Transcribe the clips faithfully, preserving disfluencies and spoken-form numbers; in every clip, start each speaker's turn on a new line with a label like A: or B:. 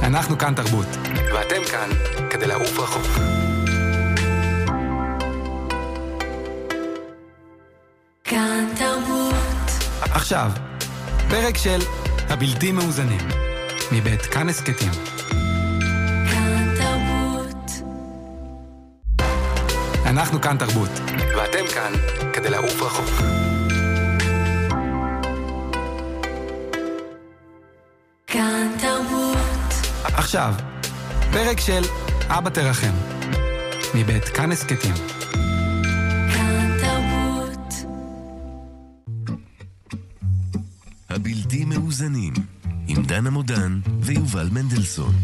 A: אנחנו כאן תרבות, ואתם כאן כדי לעוף רחוק.
B: כאן תרבות.
A: עכשיו, פרק של הבלתי מאוזנים, מבית כאן הסקטים.
B: כאן תרבות.
A: אנחנו כאן תרבות, ואתם כאן כדי לעוף רחוק.
B: כאן תרבות.
A: עכשיו, פרק של אבא תרחם, מבית כאן הסקטים.
B: כאן תרבות.
C: הבלתי מאוזנים, עם דנה מודן ויובל מנדלסון.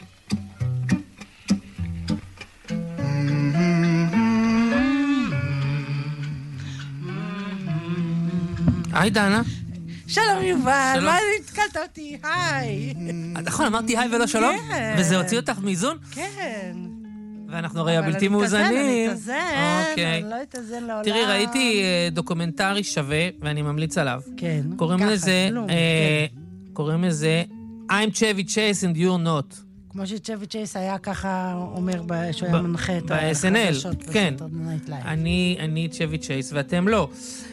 D: היי דנה.
E: שלום יובל, מה נתקלת אותי? היי.
D: נכון, אמרתי היי ולא שלום? וזה הוציא אותך מאיזון?
E: כן.
D: ואנחנו הרי הבלתי מאוזנים.
E: אני אתאזן,
D: אוקיי.
E: אני לא אתאזן לעולם.
D: תראי, ראיתי דוקומנטרי שווה, ואני ממליץ עליו.
E: כן.
D: קוראים לזה, קוראים לזה I'm Chevy Chase and you're not.
E: כמו שצ'בי צ'ייס היה ככה אומר שהוא היה מנחה את
D: ב-אס אן אל, כן.
E: אני
D: אני צ'בי צ'ייס ואתם לא.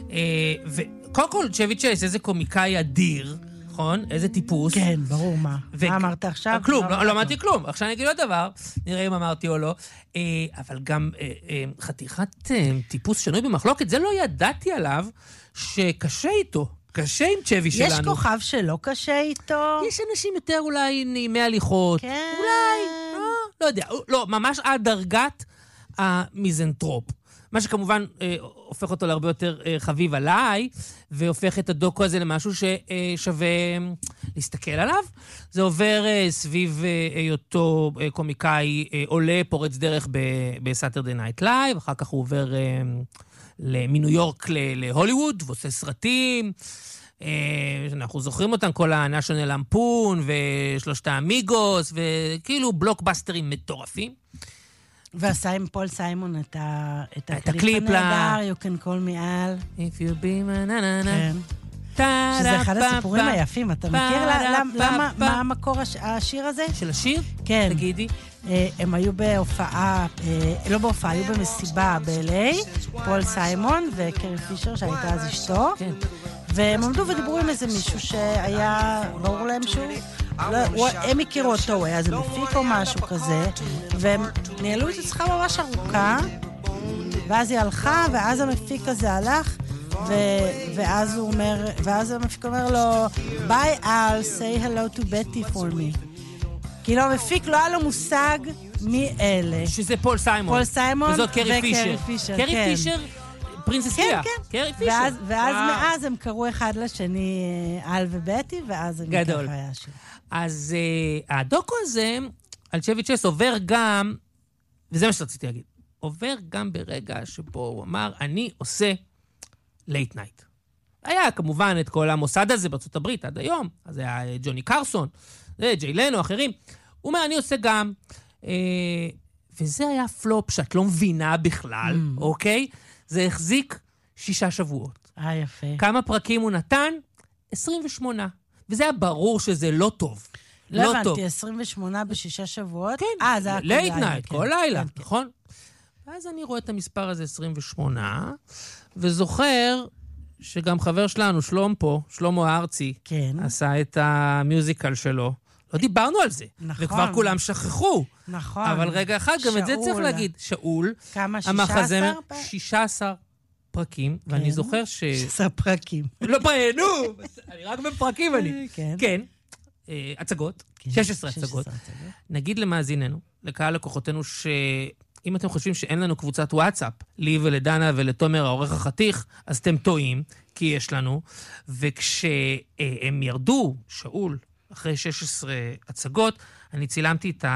D: וקודם כל, צ'בי צ'ייס, איזה קומיקאי אדיר, נכון? איזה טיפוס.
E: כן, ברור מה. מה אמרת עכשיו?
D: כלום, לא אמרתי כלום. עכשיו אני אגיד עוד דבר, נראה אם אמרתי או לא. אבל גם חתיכת טיפוס שנוי במחלוקת, זה לא ידעתי עליו שקשה איתו. קשה עם צ'בי שלנו.
E: יש כוכב שלא קשה איתו?
D: יש אנשים יותר אולי נעימי הליכות.
E: כן.
D: אולי, לא, לא יודע. לא, ממש עד דרגת המיזנטרופ. מה שכמובן אה, הופך אותו להרבה יותר אה, חביב עליי, והופך את הדוקו הזה למשהו ששווה אה, להסתכל עליו. זה עובר אה, סביב אה, היותו אה, קומיקאי אה, עולה, פורץ דרך בסאטרדי נייט לייב, אחר כך הוא עובר אה, מניו יורק להוליווד, ועושה סרטים. אה, אנחנו זוכרים אותם, כל הנשיונל אמפון, ושלושת האמיגוס, וכאילו בלוקבאסטרים מטורפים.
E: ועשה עם פול סיימון את, ה... את,
D: את הקליפ
E: הנהדר, You can call me Al.
D: If you be my na na na.
E: כן. שזה אחד הסיפורים היפים. אתה מכיר למה, מה המקור השיר הזה?
D: של השיר?
E: כן.
D: תגידי.
E: הם היו בהופעה, לא בהופעה, היו במסיבה ב-אל איי, פול סיימון וקרי פישר, שהייתה אז אשתו. כן. והם עמדו ודיברו עם איזה מישהו שהיה, ברור להם שהוא, לא, הם הכירו אותו, הוא היה איזה מפיק או משהו כזה, והם ניהלו את עצמך ממש ארוכה, ואז היא הלכה, ואז המפיק הזה הלך, ו, ואז הוא אומר, ואז המפיק אומר לו, Bye Al, say hello to Betty for me. כאילו המפיק לא היה לו מושג מי אלה.
D: שזה פול סיימון.
E: פול סיימון
D: וזאת קרי
E: פישר.
D: פישר. קרי כן. פישר, פרינסס ליה. כן, כן. קרי פישר.
E: ואז, ואז מאז הם קראו אחד לשני אל ובטי, ואז הם
D: גדול.
E: ככה היה שם.
D: אז uh, הדוקו הזה, על צ'בי צ'ייס, עובר גם, וזה מה שרציתי להגיד, עובר גם ברגע שבו הוא אמר, אני עושה לייט נייט. היה כמובן את כל המוסד הזה בארצות הברית עד היום, אז היה ג'וני קרסון, ג'יי לנו, אחרים. הוא אומר, אני עושה גם, אה, וזה היה פלופ שאת לא מבינה בכלל, mm. אוקיי? זה החזיק שישה שבועות.
E: אה, יפה.
D: כמה פרקים הוא נתן? עשרים ושמונה. וזה היה ברור שזה לא טוב.
E: לא,
D: לא
E: הבנתי,
D: טוב.
E: עשרים ושמונה בשישה שבועות?
D: כן.
E: אה, זה היה כל
D: לייט נייט, כל לילה,
E: כן,
D: נכון? ואז אני רואה את המספר הזה עשרים ושמונה, וזוכר שגם חבר שלנו, שלום פה, שלמה הארצי,
E: כן.
D: עשה את המיוזיקל שלו. לא דיברנו על זה.
E: נכון.
D: וכבר כולם שכחו.
E: נכון.
D: אבל רגע אחד, גם את זה צריך להגיד. שאול.
E: כמה? שישה עשר?
D: שישה עשר פרקים, כן. ואני זוכר ש...
E: שישה עשר פרקים.
D: לא פרקים, נו! אני רק בפרקים אני.
E: כן.
D: כן. הצגות. כן. שש עשרה הצגות. נגיד למאזיננו, לקהל לקוחותינו, שאם אתם חושבים שאין לנו קבוצת וואטסאפ, לי ולדנה ולתומר העורך החתיך, אז אתם טועים, כי יש לנו. וכשהם ירדו, שאול, אחרי שש עשרה הצגות, אני צילמתי את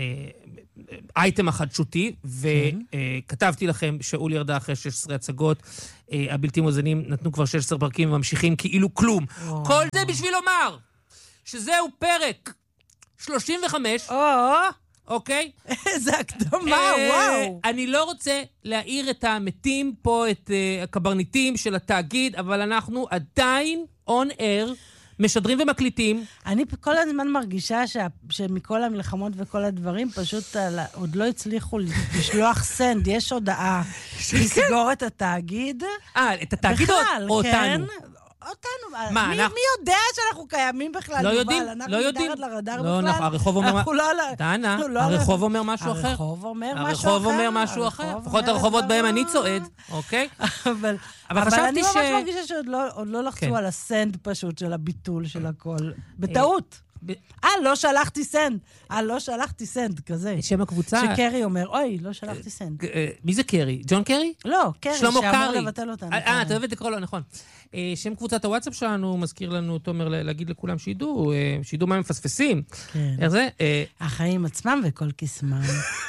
D: האייטם החדשותי, וכתבתי לכם שאול ירדה אחרי שש עשרה הצגות, הבלתי מאוזנים נתנו כבר שש עשרה פרקים וממשיכים כאילו כלום. כל זה בשביל לומר שזהו פרק שלושים וחמש, אוקיי?
E: איזה הקדמה, וואו.
D: אני לא רוצה להעיר את המתים פה, את הקברניטים של התאגיד, אבל אנחנו עדיין on air משדרים ומקליטים.
E: אני כל הזמן מרגישה שה- שמכל המלחמות וכל הדברים, פשוט על- עוד לא הצליחו לשלוח סנד. יש הודעה לסגור את התאגיד.
D: אה, את התאגיד או
E: בכלל,
D: או
E: כן.
D: אותנו?
E: אותנו.
D: מה,
E: מי,
D: אנחנו-
E: מי יודע שאנחנו קיימים בכלל?
D: לא
E: יובל?
D: יודעים,
E: אנחנו
D: לא יודעים.
E: מתחת לרדאר
D: לא,
E: בכלל.
D: אנחנו- הרחוב אומר...
E: אנחנו לא... על-
D: דנה,
E: אנחנו לא-
D: הרחוב אומר משהו אחר.
E: הרחוב אומר משהו אחר.
D: הרחוב אומר משהו אחר.
E: הרחוב
D: לפחות
E: אומר
D: הרחובות בהם
E: דברים.
D: אני צועד, אוקיי?
E: אבל,
D: אבל
E: אבל
D: חשבתי
E: אני
D: ש-
E: ממש מרגישה שעוד לא, עוד לא לחצו
D: כן.
E: על הסנד פשוט של הביטול של הכל. בטעות.
D: ב-
E: אה, לא שלחתי סנד. אה, לא שלחתי סנד, כזה.
D: שם הקבוצה...
E: שקרי אומר, אוי, לא שלחתי סנד.
D: אה, מי זה קרי? ג'ון קרי?
E: לא, קרי,
D: שלמה
E: שאמור
D: קרי.
E: לבטל אותנו.
D: אה, אתה אוהבת לקרוא לו, נכון. אה, שם קבוצת הוואטסאפ שלנו מזכיר לנו, תומר, ל- להגיד לכולם שידעו, אה, שידעו מה הם מפספסים.
E: כן.
D: איך זה? אה,
E: החיים עצמם וכל קסמם.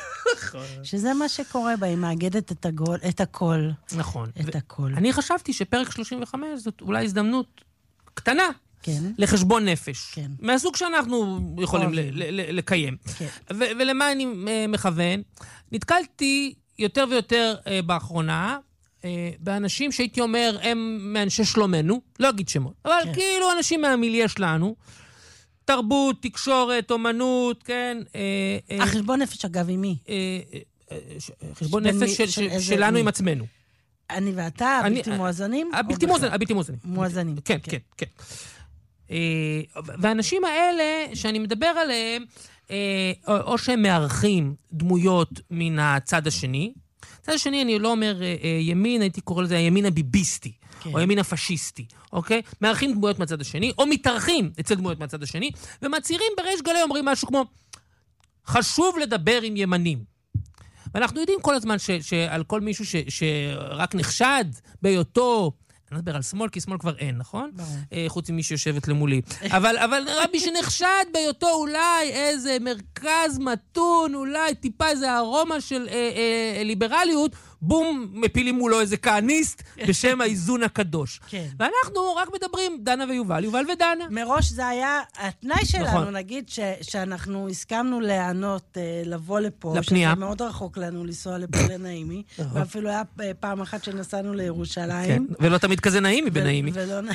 E: שזה מה שקורה בה, היא מאגדת את הגול, את הכל.
D: נכון.
E: את הכל.
D: אני חשבתי שפרק שלושים וחמש זאת אולי הזדמנות קטנה
E: כן.
D: לחשבון נפש.
E: כן.
D: מהסוג שאנחנו יכולים ל-
E: אוהבים.
D: ל- ל- לקיים.
E: כן.
D: ו- ולמה אני אה, מכוון? נתקלתי יותר ויותר אה, באחרונה אה, באנשים שהייתי אומר הם מאנשי שלומנו, לא אגיד שמות, אבל
E: כן.
D: כאילו אנשים מהמיליה שלנו, תרבות, תקשורת, אומנות, כן? אה, אה,
E: החשבון נפש, אגב, עם מי?
D: אה, אה, ש- חשבון
E: בין
D: נפש
E: מי-
D: של-
E: של
D: של-
E: איזה
D: שלנו
E: מי?
D: עם עצמנו.
E: אני ואתה,
D: אני-
E: הבלתי מואזנים?
D: הבלתי
E: או
D: מואזנים,
E: בכלל?
D: הבלתי מואזנים.
E: מואזנים.
D: כן, כן, כן. אה, והאנשים האלה שאני מדבר עליהם, אה, או או שהם מארחים דמויות מן הצד השני. הצד השני, אני לא אומר אה, אה, ימין, הייתי קורא לזה הימין הביביסטי,
E: כן.
D: או הימין הפשיסטי, אוקיי? מארחים דמויות מהצד השני, או מתארחים אצל דמויות מהצד השני, ומצהירים בריש גלי אומרים משהו כמו, חשוב לדבר עם ימנים. ואנחנו יודעים כל הזמן ש, שעל כל מישהו ש, שרק נחשד בהיותו, אני לא מדבר על שמאל, כי שמאל כבר אין, נכון?
E: ברור.
D: אה, חוץ ממי שיושבת למולי. אבל, אבל רבי שנחשד בהיותו אולי איזה מרכז מתון, אולי טיפה איזה ארומה של אה, אה, ליברליות, בום, מפילים מולו איזה כהניסט בשם האיזון הקדוש.
E: כן.
D: ואנחנו רק מדברים, דנה ויובל, יובל ודנה.
E: מראש זה היה התנאי שלנו,
D: נכון.
E: נגיד ש, שאנחנו הסכמנו להיענות, אה, לבוא לפה,
D: לפנייה.
E: שזה מאוד רחוק לנו לנסוע לפה לנעימי, ואפילו היה אה, פעם אחת שנסענו
D: כן.
E: לירושלים.
D: ולא תמיד כזה נעים מבנעימי.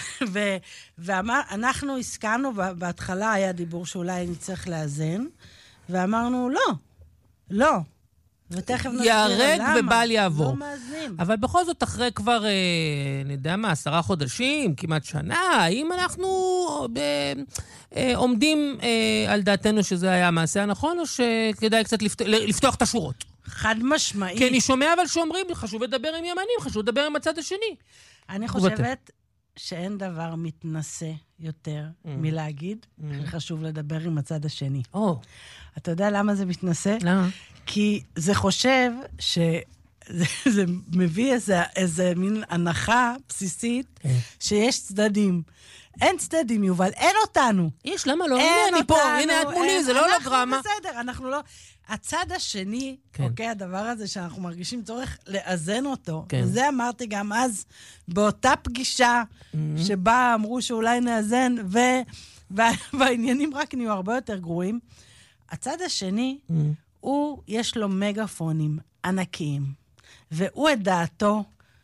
E: ואנחנו הסכמנו, בהתחלה היה דיבור שאולי נצטרך לאזן, ואמרנו, לא, לא. ותכף נסביר
D: יהרג
E: למה.
D: ובל יעבור.
E: לא מאזנים.
D: אבל בכל זאת, אחרי כבר, אה, אני יודע מה, עשרה חודשים, כמעט שנה, האם אנחנו אה, אה, עומדים אה, על דעתנו שזה היה המעשה הנכון, או שכדאי קצת לפת... לפתוח את השורות?
E: חד משמעית.
D: כי אני שומע אבל שאומרים, חשוב לדבר עם ימנים, חשוב לדבר עם הצד השני.
E: אני
D: תגובתך.
E: חושבת שאין דבר מתנשא יותר מלהגיד שחשוב לדבר עם הצד השני.
D: או,
E: אתה יודע למה זה מתנשא?
D: למה?
E: כי זה חושב ש... זה, זה מביא איזה, איזה מין הנחה בסיסית שיש צדדים. אין צדדים, יובל, אין אותנו.
D: יש, למה לא?
E: אין
D: הנה, אני פה,
E: אותנו,
D: הנה את מולי,
E: אין-
D: זה לא הולוגרמה.
E: אנחנו בסדר, אנחנו לא... הצד השני,
D: כן.
E: אוקיי, הדבר הזה שאנחנו מרגישים צורך לאזן אותו,
D: כן.
E: וזה אמרתי גם אז, באותה פגישה שבה אמרו שאולי נאזן, ו... וה- והעניינים רק נהיו הרבה יותר גרועים. הצד השני, הוא, יש לו מגפונים ענקיים, והוא את דעתו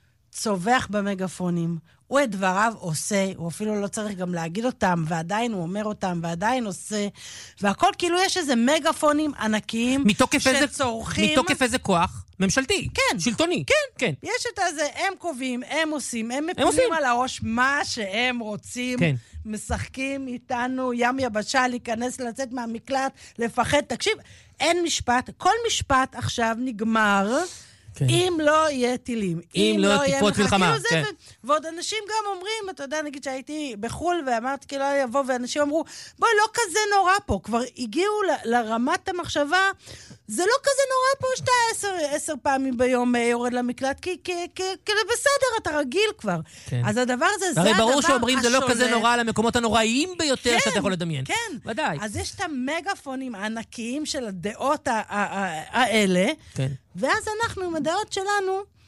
E: צובח במגפונים, הוא את דבריו עושה, הוא אפילו לא צריך גם להגיד אותם, ועדיין הוא אומר אותם, ועדיין עושה, והכל כאילו יש איזה מגפונים ענקיים
D: מתוקף איזה,
E: שצורכים.
D: מתוקף איזה כוח? ממשלתי.
E: כן.
D: שלטוני.
E: כן,
D: כן.
E: יש את הזה, הם קובעים, הם עושים, הם
D: עושים.
E: מפילים על הראש מה שהם רוצים,
D: כן.
E: משחקים איתנו ים יבשה, להיכנס, לצאת מהמקלט, לפחד. תקשיב, אין משפט, כל משפט עכשיו נגמר,
D: כן.
E: אם לא יהיה טילים.
D: אם לא
E: יהיה
D: תפרוץ
E: מלחמה.
D: מלחמה,
E: כאילו זה,
D: כן.
E: ו- ועוד אנשים גם אומרים, אתה יודע, נגיד שהייתי בחול ואמרתי כאילו יבוא, ואנשים אמרו, בואי, לא כזה נורא פה. כבר הגיעו ל- לרמת המחשבה, זה לא כזה נורא פה שאתה עשר, עשר פעמים ביום אה, יורד למקלט, כי, כי, כי, כי בסדר, אתה רגיל כבר.
D: כן.
E: אז הדבר הזה, זה הדבר
D: הרי
E: השונה.
D: ברור שאומרים זה לא כזה נורא על המקומות הנוראיים ביותר
E: כן,
D: שאתה יכול לדמיין.
E: כן.
D: ודאי.
E: אז יש את המגפונים הענקיים של הדעות ה- ה- ה- האלה,
D: כן.
E: ואז אנחנו עם הדעות שלנו,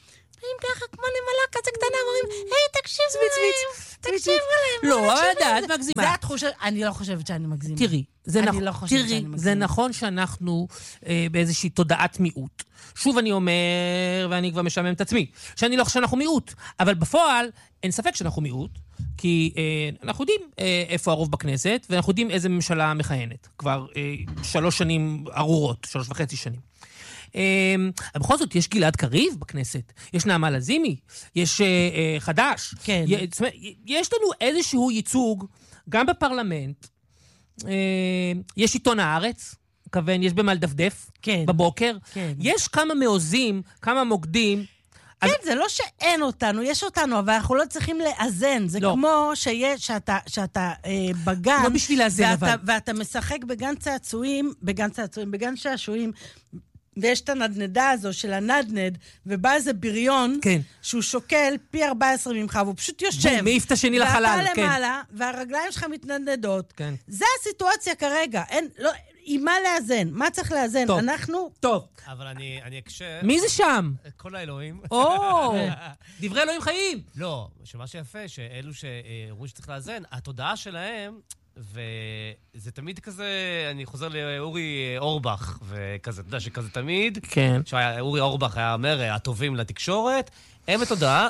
E: באים ככה כמו נמלה כזה קטנה, אומרים, היי, תקשיב להם, תקשיב להם.
D: לא, אבל את מגזימה.
E: זה התחושה, אני לא חושבת שאני מגזימה.
D: תראי, זה
E: אני
D: נכון,
E: לא חושבת
D: תראי,
E: שאני
D: זה
E: מגזימה.
D: נכון שאנחנו אה, באיזושהי תודעת מיעוט. שוב אני אומר, ואני כבר משמם את עצמי, שאני לא חושב שאנחנו מיעוט, אבל בפועל אין ספק שאנחנו מיעוט, כי אה, אנחנו יודעים אה, איפה הרוב בכנסת, ואנחנו יודעים איזה ממשלה מכהנת. כבר אה, שלוש שנים ארורות, שלוש וחצי שנים. אה, בכל זאת, יש גלעד קריב בכנסת, יש נעמה לזימי, יש אה, אה, חדש.
E: כן.
D: יש, זאת אומרת, יש לנו איזשהו ייצוג, גם בפרלמנט, אה, יש עיתון הארץ, כוון, יש במה לדפדף,
E: כן.
D: בבוקר.
E: כן.
D: יש כמה מעוזים, כמה מוקדים.
E: כן, זה לא שאין אותנו, יש אותנו, אבל אנחנו לא צריכים לאזן. זה
D: לא.
E: כמו שיש, שאתה, שאתה אה, בגן...
D: לא בשביל לאזן,
E: ואתה,
D: אבל.
E: ואתה משחק בגן צעצועים, בגן צעצועים, בגן שעשועים, ויש את הנדנדה הזו של הנדנד, ובא איזה בריון,
D: כן.
E: שהוא שוקל פי ארבע עשרה ממך, והוא פשוט יושב.
D: מעיף את השני לחלל,
E: ואתה
D: כן.
E: למעלה, והרגליים שלך מתנדנדות.
D: כן.
E: זה הסיטואציה כרגע. אין, לא, עם מה לאזן? מה צריך לאזן?
D: טוב.
E: אנחנו...
D: טוב.
F: אבל אני, אני אקשה...
D: מי זה שם?
F: כל האלוהים.
D: או, דברי אלוהים חיים.
F: לא, שמה שיפה, שאלו שהראו שצריך לאזן, התודעה שלהם, וזה תמיד כזה, אני חוזר לאורי אורבך, וכזה, אתה יודע שכזה תמיד,
D: כן.
F: שאורי אורבך היה אומר, הטובים לתקשורת, הם בתודעה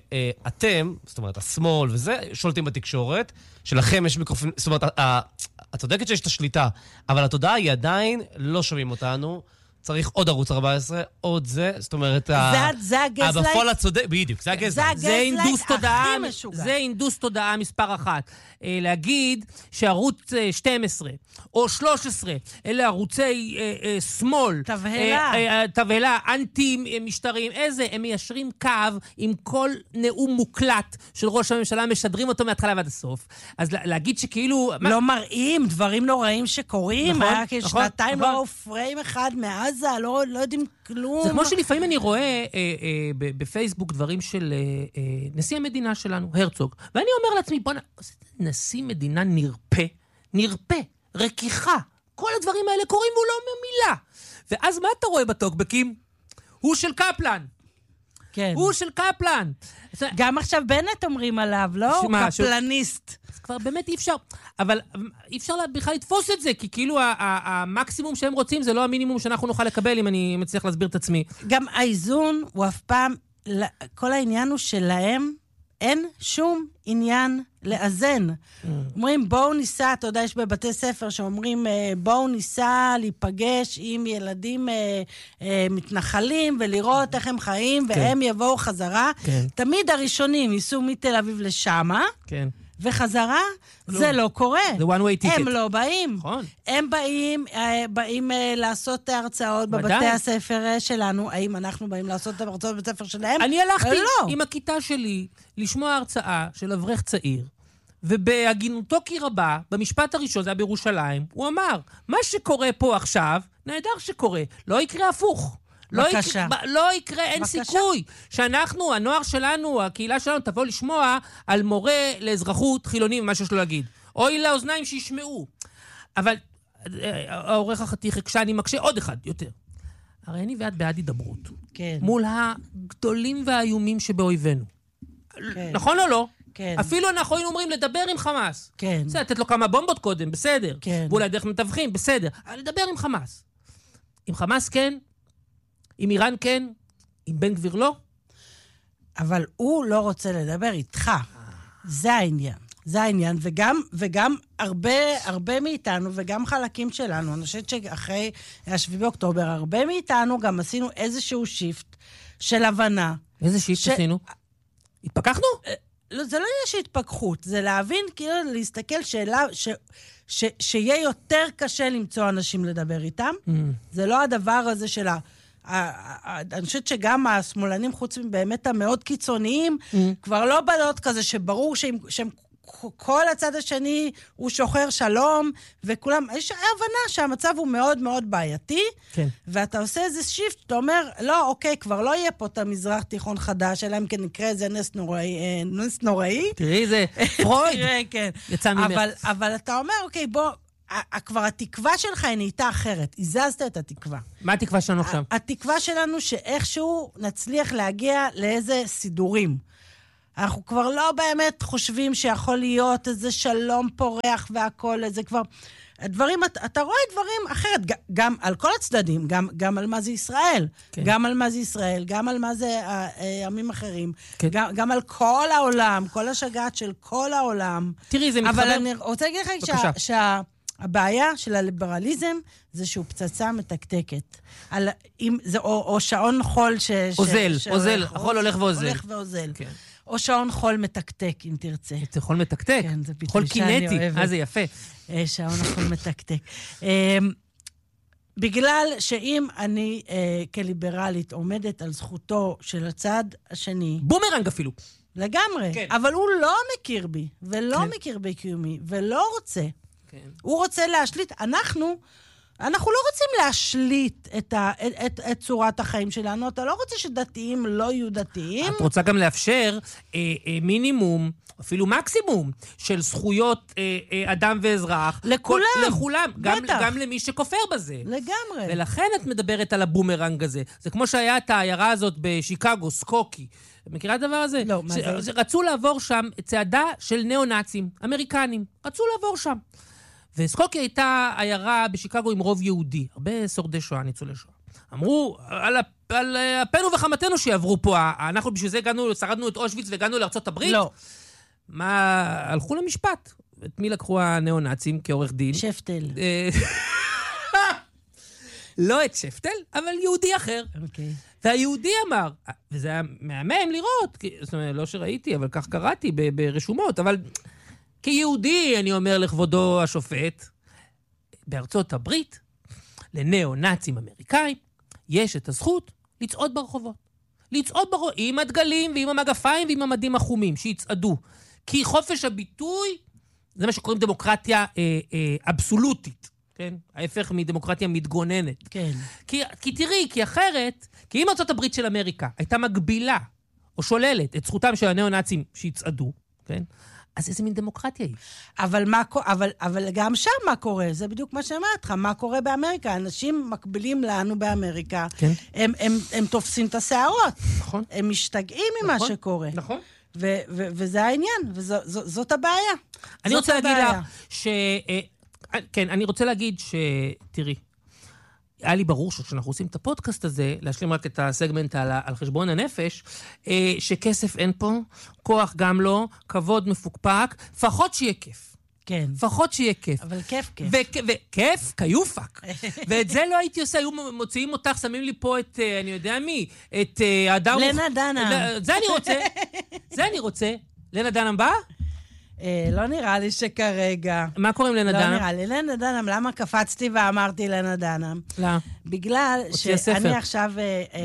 F: שאתם, זאת אומרת, השמאל וזה, שולטים בתקשורת, שלכם יש מיקרופון, זאת אומרת, את צודקת שיש את השליטה, אבל התודעה היא עדיין לא שומעים אותנו, צריך עוד ערוץ ארבע עשרה, עוד זה, זאת אומרת,
E: זה הגזלייט.
F: בפועל הצודק, בדיוק, זה הגזלייט.
D: זה אינדוס תודעה,
E: הכי משוגע.
D: זה אינדוס תודעה מספר אחת. אה, להגיד שערוץ אה, שתים עשרה או שלוש עשרה, אלה ערוצי אה, אה, שמאל,
E: תבהלה.
D: אה, אה, תבהלה, אנטי משטרים, איזה, הם מיישרים קו עם כל נאום מוקלט של ראש הממשלה, משדרים אותו מההתחלה ועד הסוף. אז לה, להגיד שכאילו...
E: לא מראים דברים נוראים שקורים,
D: נכון,
E: היה כשנתיים
D: נכון.
E: לא ראו פריים אחד מעזה, לא, לא יודעים כלום.
D: זה כמו שלפעמים אני רואה אה, אה, ב- בפייסבוק דברים של אה, אה, נשיא המדינה שלנו, הרצוג, ואני אומר לעצמי, בוא נ... נשיא מדינה נרפה, נרפה, רקיחה, כל הדברים האלה קורים והוא לא אומר מילה. ואז מה אתה רואה בטוקבקים? הוא של קפלן.
E: כן.
D: הוא של קפלן.
E: גם עכשיו בנט אומרים עליו, לא?
D: שמה,
E: הוא קפלניסט.
D: אז כבר באמת אי אפשר, אבל אי אפשר בכלל לתפוס את זה, כי כאילו ה- ה- המקסימום שהם רוצים זה לא המינימום שאנחנו נוכל לקבל, אם אני מצליח להסביר את עצמי.
E: גם האיזון הוא אף פעם, כל העניין הוא שלהם אין שום עניין לאזן. אומרים, בואו ניסע, אתה יודע, יש בבתי ספר שאומרים, בואו ניסע להיפגש עם ילדים אה, אה, מתנחלים ולראות איך הם חיים,
D: כן.
E: והם יבואו חזרה.
D: כן.
E: תמיד הראשונים ייסעו מתל אביב לשמה,
D: כן.
E: וחזרה, זה לא קורה.
D: זה one way ticket.
E: הם לא באים.
D: נכון.
E: הם באים, אה, באים אה, לעשות הרצאות בבתי
D: ודאי.
E: הספר אה, שלנו. האם אנחנו באים לעשות הרצאות בבתי הספר שלהם?
D: אני הלכתי
E: לא.
D: עם הכיתה שלי לשמוע הרצאה של אברך צעיר, ובהגינותו כי רבה, במשפט הראשון, זה היה בירושלים, הוא אמר, מה שקורה פה עכשיו, נהדר שקורה, לא יקרה הפוך. לא
E: בבקשה.
D: יקרה, לא יקרה, אין
E: בבקשה.
D: סיכוי שאנחנו, הנוער שלנו, הקהילה שלנו, תבוא לשמוע על מורה לאזרחות חילוני ומה שיש לו להגיד. אוי לאוזניים שישמעו. אבל אה, העורך החתיך הקשה, אני מקשה עוד אחד יותר. הרי אני ואת בעד הידברות.
E: כן.
D: מול הגדולים והאיומים שבאויבינו.
E: כן.
D: נכון או לא?
E: כן.
D: אפילו אנחנו היינו אומרים לדבר עם חמאס.
E: כן.
D: בסדר, לתת לו כמה בומבות קודם, בסדר.
E: כן.
D: ואולי דרך מתווכים, בסדר. אבל לדבר עם חמאס. עם חמאס כן, עם איראן כן, עם בן גביר לא.
E: אבל הוא לא רוצה לדבר איתך. זה העניין. זה העניין, וגם, וגם הרבה, הרבה מאיתנו, וגם חלקים שלנו, אני חושבת שאחרי השביעי באוקטובר, הרבה מאיתנו גם עשינו איזשהו שיפט של הבנה.
D: איזה שיפט
E: ש-
D: עשינו? התפכחנו?
E: לא, זה לא יהיה שהתפכחות, זה להבין, כאילו, להסתכל שאלה, ש, ש, שיהיה יותר קשה למצוא אנשים לדבר איתם.
D: Mm.
E: זה לא הדבר הזה של ה... ה- ה- אני חושבת שגם השמאלנים, חוץ מבאמת המאוד קיצוניים,
D: Mm.
E: כבר לא בנות כזה שברור שהם, שהם כל הצד השני הוא שוחר שלום, וכולם, יש הבנה שהמצב הוא מאוד מאוד בעייתי,
D: כן.
E: ואתה עושה איזה שיפט, אתה אומר, לא, אוקיי, כבר לא יהיה פה את המזרח תיכון חדש, אלא אם כן נקרא איזה נס נוראי, אה, נס נוראי.
D: תראי, זה פרויד.
E: תראה, כן.
D: יצא ממך.
E: אבל, אבל אתה אומר, אוקיי, בוא, כבר התקווה שלך היא נהייתה אחרת. הזזת את התקווה.
D: מה התקווה שלנו עכשיו?
E: התקווה שלנו שאיכשהו נצליח להגיע לאיזה סידורים. אנחנו כבר לא באמת חושבים שיכול להיות איזה שלום פורח והכל, איזה כבר... הדברים, אתה רואה דברים אחרת, גם על כל הצדדים, גם, גם על מה זה ישראל, כן. גם על מה זה ישראל, גם על מה זה עמים אחרים, כן. גם, גם על כל העולם, כל השגעת של כל העולם.
D: תראי, זה מתחבר...
E: אבל אני רוצה להגיד לך שה, שהבעיה של הליברליזם זה שהוא פצצה מתקתקת. על, אם, זה, או, או שעון חול ש...
D: אוזל,
E: ש,
D: אוזל, החול הולך ואוזל.
E: הולך ואוזל.
D: כן.
E: או שעון חול מתקתק, אם תרצה.
D: זה חול מתקתק?
E: כן, זה
D: חול
E: ביטוי שאני
D: קינטי.
E: אוהבת.
D: אה, זה יפה.
E: שעון החול מתקתק. בגלל שאם אני כליברלית עומדת על זכותו של הצד השני...
D: בומרנג אפילו.
E: לגמרי. כן. אבל הוא לא מכיר בי, ולא כן. מכיר בקיומי, ולא רוצה. כן. הוא רוצה להשליט. אנחנו... אנחנו לא רוצים להשליט את, ה, את, את, את צורת החיים שלנו. אתה לא רוצה שדתיים לא יהיו דתיים.
D: את רוצה גם לאפשר אה, אה, מינימום, אפילו מקסימום, של זכויות אה, אה, אדם ואזרח.
E: לכולם.
D: כל, לכולם. גם, גם למי שכופר בזה.
E: לגמרי.
D: ולכן את מדברת על הבומרנג הזה. זה כמו שהיה את העיירה הזאת בשיקגו, סקוקי. מכירה הדבר הזה?
E: לא, מה
D: ש...
E: זה?
D: רצו לעבור שם צעדה של ניאו-נאצים, אמריקנים. רצו לעבור שם. וסקוקי הייתה עיירה בשיקגו עם רוב יהודי, הרבה שורדי שואה, ניצולי שואה. אמרו, על, על אפנו וחמתנו שיעברו פה, אנחנו בשביל זה הגענו, שרדנו את אושוויץ והגענו לארצות הברית?
E: לא.
D: מה, הלכו למשפט. את מי לקחו הנאו-נאצים כעורך דין?
E: שפטל.
D: לא את שפטל, אבל יהודי אחר.
E: אוקיי.
D: והיהודי אמר, וזה היה מהמם לראות, זאת אומרת, לא שראיתי, אבל כך קראתי ברשומות, אבל... כיהודי, אני אומר לכבודו השופט, בארצות הברית, לנאו-נאצים אמריקאים, יש את הזכות לצעוד ברחובות. לצעוד ברחובות, עם הדגלים ועם המגפיים ועם המדים החומים, שיצעדו. כי חופש הביטוי, זה מה שקוראים דמוקרטיה אה, אה, אבסולוטית. כן? ההפך מדמוקרטיה מתגוננת.
E: כן.
D: כי, כי תראי, כי אחרת, כי אם ארצות הברית של אמריקה הייתה מגבילה, או שוללת את זכותם של הנאו-נאצים שיצעדו, כן? אז איזה מין דמוקרטיה היא?
E: אבל, מה, אבל, אבל גם שם מה קורה? זה בדיוק מה שאמרת לך. מה קורה באמריקה? אנשים מקבילים לנו באמריקה. כן. הם, הם, הם תופסים את השערות.
D: נכון.
E: הם משתגעים ממה
D: נכון,
E: שקורה.
D: נכון.
E: ו, ו, וזה העניין, וזאת הבעיה.
D: אני רוצה להגיד לך ש... כן, אני רוצה להגיד ש... תראי, היה לי ברור שכשאנחנו עושים את הפודקאסט הזה, להשלים רק את הסגמנט על, על חשבון הנפש, אה, שכסף אין פה, כוח גם לא, כבוד מפוקפק, לפחות שיהיה כיף.
E: כן.
D: לפחות שיהיה כיף.
E: אבל כיף כיף.
D: וכיף, כיופק. ואת זה לא הייתי עושה, היו מוציאים אותך, שמים לי פה את, אני יודע מי, את האדם...
E: לנה דנה.
D: זה אני רוצה, זה אני רוצה. לנה דנה בא?
E: לא נראה לי שכרגע...
D: מה קוראים לנה דנה?
E: לא נראה לי. לנה דנה, למה קפצתי ואמרתי לנה דנה?
D: לא.
E: בגלל שאני עכשיו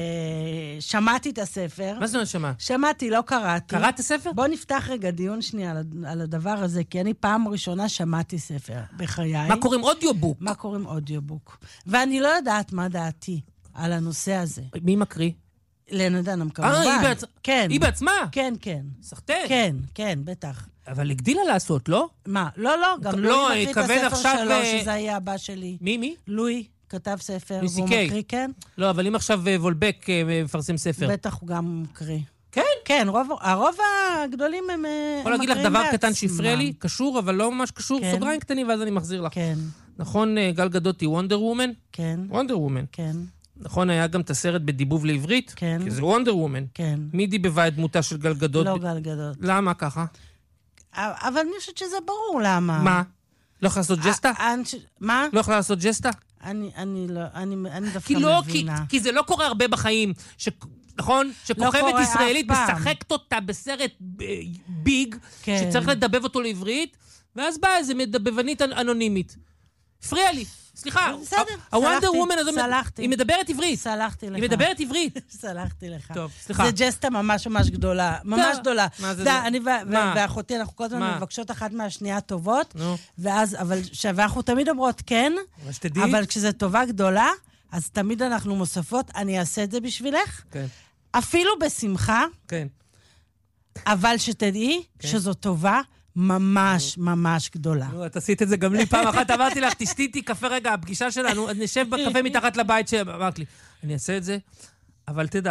E: שמעתי את הספר.
D: מה זאת אומרת שמע?
E: שמעתי, לא קראתי.
D: קראת את הספר?
E: בוא נפתח רגע דיון שנייה על הדבר הזה, כי אני פעם ראשונה שמעתי ספר בחיי.
D: מה קוראים אודיובוק?
E: מה קוראים אודיובוק? ואני לא יודעת מה דעתי על הנושא הזה.
D: מי מקריא?
E: לנה דנה, כמובן.
D: אה, היא בעצמה?
E: כן.
D: היא בעצמה?
E: כן, כן.
D: סחטן?
E: כן, כן, בטח.
D: אבל הגדילה לעשות, לא?
E: מה? לא, לא, גם
D: לא,
E: לואי מקריא את הספר שלו,
D: ו...
E: שזה היה הבא שלי.
D: מי, מי?
E: לואי כתב ספר,
D: מיסי
E: והוא
D: קיי.
E: מקריא, כן?
D: לא, אבל אם עכשיו וולבק מפרסם ספר.
E: בטח הוא גם מקריא.
D: כן?
E: כן, רוב, הרוב הגדולים הם מקריאים
D: יכול להגיד לך דבר קטן שהפריע לי, קשור, אבל לא ממש קשור,
E: כן.
D: סוגריים קטנים, ואז אני מחזיר לך.
E: כן.
D: נכון, גל גדות היא וונדר וומן?
E: כן.
D: וונדר וומן.
E: כן.
D: נכון, היה גם את הסרט בדיבוב לעברית?
E: כן.
D: כי זה וונדר וומן.
E: כן.
D: מי דיבבה את דמותה של גל גדות?
E: לא גל גדות.
D: למה ככה?
E: אבל אני חושבת שזה ברור למה.
D: מה? לא יכולה לעשות ג'סטה?
E: מה?
D: לא יכולה לעשות ג'סטה?
E: אני, אני לא, אני, אני דווקא
D: כי לא,
E: מבינה.
D: כי, כי זה לא קורה הרבה בחיים, ש, נכון? שכוכבת
E: לא
D: ישראלית משחקת אותה בסרט ביג, כן. שצריך לדבב אותו לעברית, ואז באה איזה מדבבנית אנונימית. הפריע לי. סליחה,
E: בסדר,
D: הוונדר וומן הזאת,
E: סלחתי.
D: היא מדברת עברית.
E: סלחתי לך.
D: היא מדברת עברית.
E: סלחתי לך.
D: טוב, סליחה.
E: זה ג'סטה ממש ממש גדולה. ממש גדולה.
D: מה זה?
E: דה, אני ואחותי, אנחנו כל הזמן מבקשות אחת מהשנייה טובות, ואז, אבל, ואנחנו תמיד אומרות כן, אבל כשזה טובה גדולה, אז תמיד אנחנו מוספות, אני אעשה את זה בשבילך.
D: כן.
E: אפילו בשמחה.
D: כן.
E: אבל שתדעי שזו טובה ממש ממש גדולה.
D: נו, את עשית את זה גם לי פעם אחת, אמרתי לך, תשתי איתי קפה רגע, הפגישה שלנו, נשב בקפה מתחת לבית שאמרת לי, אני אעשה את זה, אבל תדע.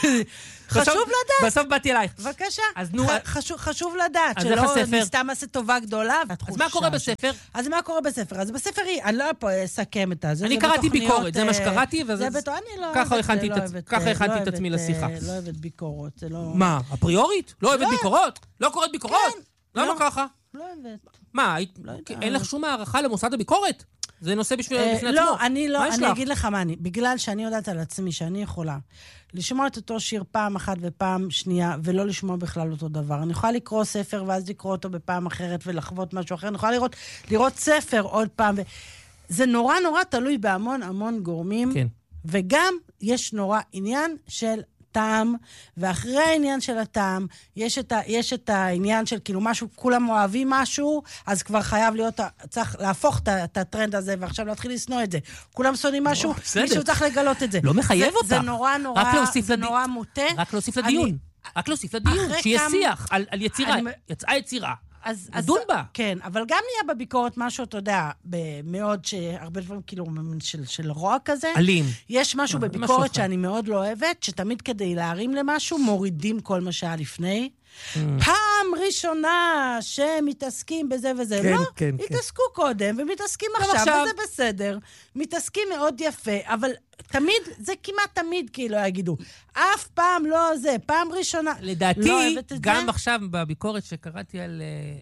E: חשוב לדעת.
D: בסוף באתי אלייך.
E: בבקשה.
D: אז נו,
E: חשוב לדעת,
D: אז איך
E: שלא
D: הספר?
E: נסתם עשה טובה גדולה.
D: אז מה קורה בספר?
E: אז מה קורה בספר? אז בספר היא, אני לא פה אסכם את זה.
D: אני קראתי ביקורת, זה מה שקראתי,
E: זה בטוח, אני לא
D: ככה
E: אוהבת,
D: הכנתי את עצמי לשיחה.
E: לא אוהבת ביקורות, זה לא...
D: מה, אפריורית? לא אוהבת ביקורות? לא קוראת ביקורות? למה ככה?
E: לא אוהבת.
D: מה, אין לך שום הערכה למוסד הביקורת? זה נושא בפני עצמו.
E: לא, אני לא, אני אגיד לך מה אני, בגלל שאני יודעת על עצמי שאני יכולה לשמוע את אותו שיר פעם אחת ופעם שנייה, ולא לשמוע בכלל אותו דבר. אני יכולה לקרוא ספר ואז לקרוא אותו בפעם אחרת ולחוות משהו אחר. אני יכולה לראות, לראות ספר עוד פעם. ו... זה נורא נורא תלוי בהמון המון גורמים.
D: כן.
E: וגם יש נורא עניין של טעם, ואחרי העניין של הטעם, יש את, ה, יש את העניין של כאילו משהו, כולם אוהבים משהו, אז כבר חייב להיות, צריך להפוך את, את הטרנד הזה, ועכשיו להתחיל לסנוע את זה. כולם שונאים משהו, מישהו צריך לגלות את זה.
D: לא מחייב אותך.
E: זה נורא נורא, זה נורא מוטה.
D: רק להוסיף לדיון. רק להוסיף לדיון, שיהיה שיח על יצירה. יצאה יצירה.
E: אז,
D: לדון בה.
E: כן, אבל גם נהיה בביקורת משהו, אתה יודע, מאוד שהרבה דברים כאילו של, של רוע כזה.
D: אלים.
E: יש משהו בביקורת שאני מאוד לא אוהבת, שתמיד כדי להרים למשהו, מורידים כל מה שהיה לפני. פעם ראשונה שמתעסקים בזה וזה.
D: כן,
E: לא,
D: כן,
E: התעסקו קודם, ומתעסקים עכשיו, וזה בסדר. מתעסקים מאוד יפה, אבל תמיד, זה כמעט תמיד כאילו יגידו. אף פעם לא זה, פעם ראשונה.
D: לדעתי, גם עכשיו בביקורת שקראתי על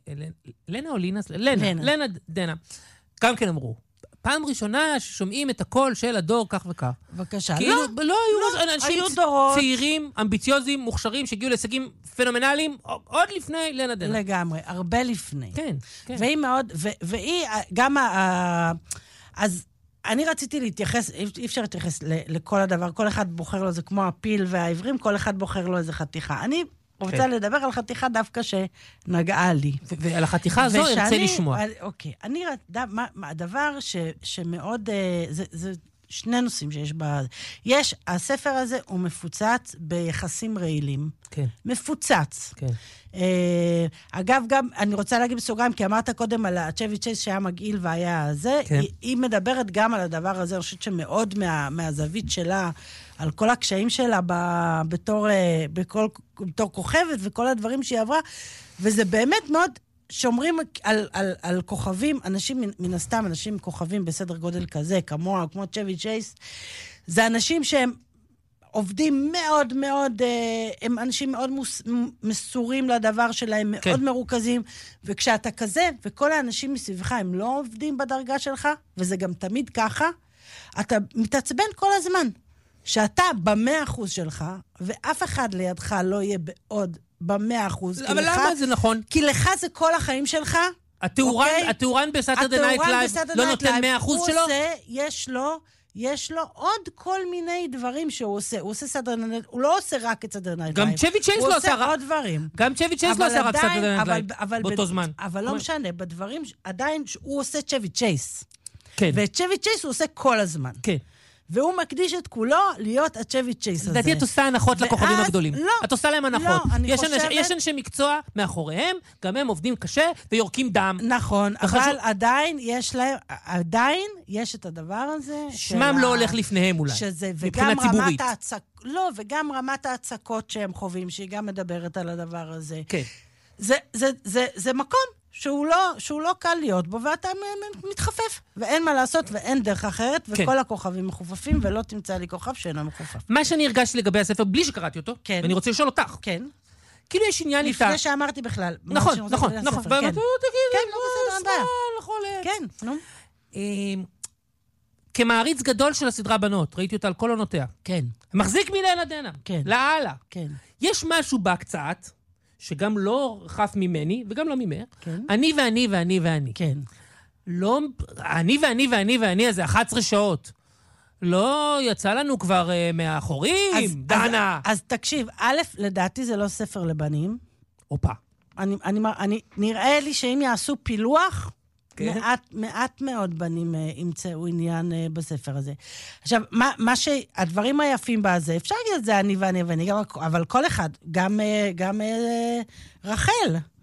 D: לנה או לינה? לנה, לנה דנה. גם כן אמרו. פעם ראשונה ששומעים את הקול של הדור כך וכך.
E: בבקשה.
D: כאילו,
E: לא,
D: לא היו
E: לא,
D: אנשים
E: היו דורות.
D: צעירים, אמביציוזים, מוכשרים, שהגיעו להישגים פנומנליים, עוד לפני לנה דנה.
E: לגמרי, הרבה לפני.
D: כן, כן.
E: והיא מאוד, ו- והיא, גם ה... אז אני רציתי להתייחס, אי אפשר להתייחס לכל הדבר, כל אחד בוחר לו, זה כמו הפיל והעברים, כל אחד בוחר לו איזה חתיכה. אני רוצה כן. לדבר על חתיכה דווקא שנגעה לי.
D: ו- ועל החתיכה הזו
E: ושאני,
D: ארצה לשמוע.
E: אוקיי, אני, מה, מה, הדבר ש, שמאוד, זה, זה שני נושאים שיש בה. יש, הספר הזה הוא מפוצץ ביחסים רעילים.
D: כן.
E: מפוצץ.
D: כן.
E: אה, אגב, גם, אני רוצה להגיד בסוגריים, כי אמרת קודם על הצ'ווי צ'ייס שהיה מגעיל והיה זה,
D: כן.
E: היא, היא מדברת גם על הדבר הזה, אני חושבת שמאוד מה, מהזווית שלה, על כל הקשיים שלה ב, בתור, בכל, בתור כוכבת וכל הדברים שהיא עברה, וזה באמת מאוד... שאומרים על, על, על כוכבים, אנשים, מן הסתם, אנשים כוכבים בסדר גודל כזה, כמוה, כמו צ'ווי צ'ייס, זה אנשים שהם עובדים מאוד מאוד, הם אנשים מאוד מוס, מסורים לדבר שלהם, מאוד כן. מרוכזים, וכשאתה כזה, וכל האנשים מסביבך הם לא עובדים בדרגה שלך, וזה גם תמיד ככה, אתה מתעצבן כל הזמן. שאתה במאה אחוז שלך, ואף אחד לידך לא יהיה בעוד במאה אחוז.
D: אבל למה זה נכון?
E: כי לך זה כל החיים שלך.
D: התאורן בסאטרדי נייט לייב לא נותן מאה אחוז שלו?
E: הוא עושה, יש לו, יש לו עוד כל מיני דברים שהוא עושה. הוא עושה סאטרדי נייט, הוא לא עושה רק את סאטרדי נייט לייב.
D: גם צ'ווי צ'ייס לא עושה
E: רק... הוא עושה עוד דברים.
D: גם צ'ווי צ'ייס לא עושה רק סאטרדי נייט לייב באותו זמן.
E: אבל לא משנה, בדברים, עדיין הוא עושה צ'ווי צ'ייס.
D: כן.
E: וצ'ווי צ'ייס הוא עושה כל הזמן.
D: כן. והוא
E: מקדיש את כולו להיות הצ'ווי צ'ייס הזה.
D: לדעתי את עושה הנחות לכוכבים הגדולים.
E: לא.
D: את עושה להם הנחות.
E: לא, אני חושבת...
D: יש אנשי מקצוע מאחוריהם, גם הם עובדים קשה ויורקים דם.
E: נכון, אבל עדיין יש להם, עדיין יש את הדבר הזה.
D: שמם לא הולך לפניהם אולי.
E: שזה, וגם רמת ההצק... לא, וגם רמת ההצקות שהם חווים, שהיא גם מדברת על הדבר הזה.
D: כן.
E: זה, זה, זה, זה מקום. שהוא לא, שהוא לא קל להיות בו, ואתה מתחפף. ואין מה לעשות, ואין דרך אחרת, וכל כן. הכוכבים מחופפים, ולא תמצא לי כוכב שאינו מחופף.
D: מה שאני הרגשתי לגבי הספר, בלי שקראתי אותו, כן. ואני רוצה לשאול אותך.
E: כן.
D: כאילו יש עניין איתה...
E: לפני שאמרתי בכלל.
D: נכון, נכון, נכון.
E: כן, כן, לא בסדר,
D: כן,
E: נו.
D: כמעריץ גדול של הסדרה בנות, ראיתי אותה על כל עונותיה.
E: כן.
D: מחזיק מלנה דנה.
E: כן.
D: להעלה.
E: כן.
D: יש משהו בה קצת, שגם לא חף ממני, וגם לא ממך.
E: כן.
D: אני ואני ואני ואני.
E: כן.
D: לא, אני ואני ואני ואני, אז אחת עשרה שעות. לא יצא לנו כבר uh, מאחורים,
E: אז,
D: דנה.
E: אז, אז תקשיב, א', לדעתי זה לא ספר לבנים.
D: אופה.
E: אני, אני, אני, נראה לי שאם יעשו פילוח, כן. מעט, מעט מאוד בנים uh, ימצאו עניין uh, בספר הזה. עכשיו, מה, מה שהדברים היפים בזה, אפשר להגיד את זה אני ואני ואני, אבל כל אחד, גם, uh, גם uh, רחל.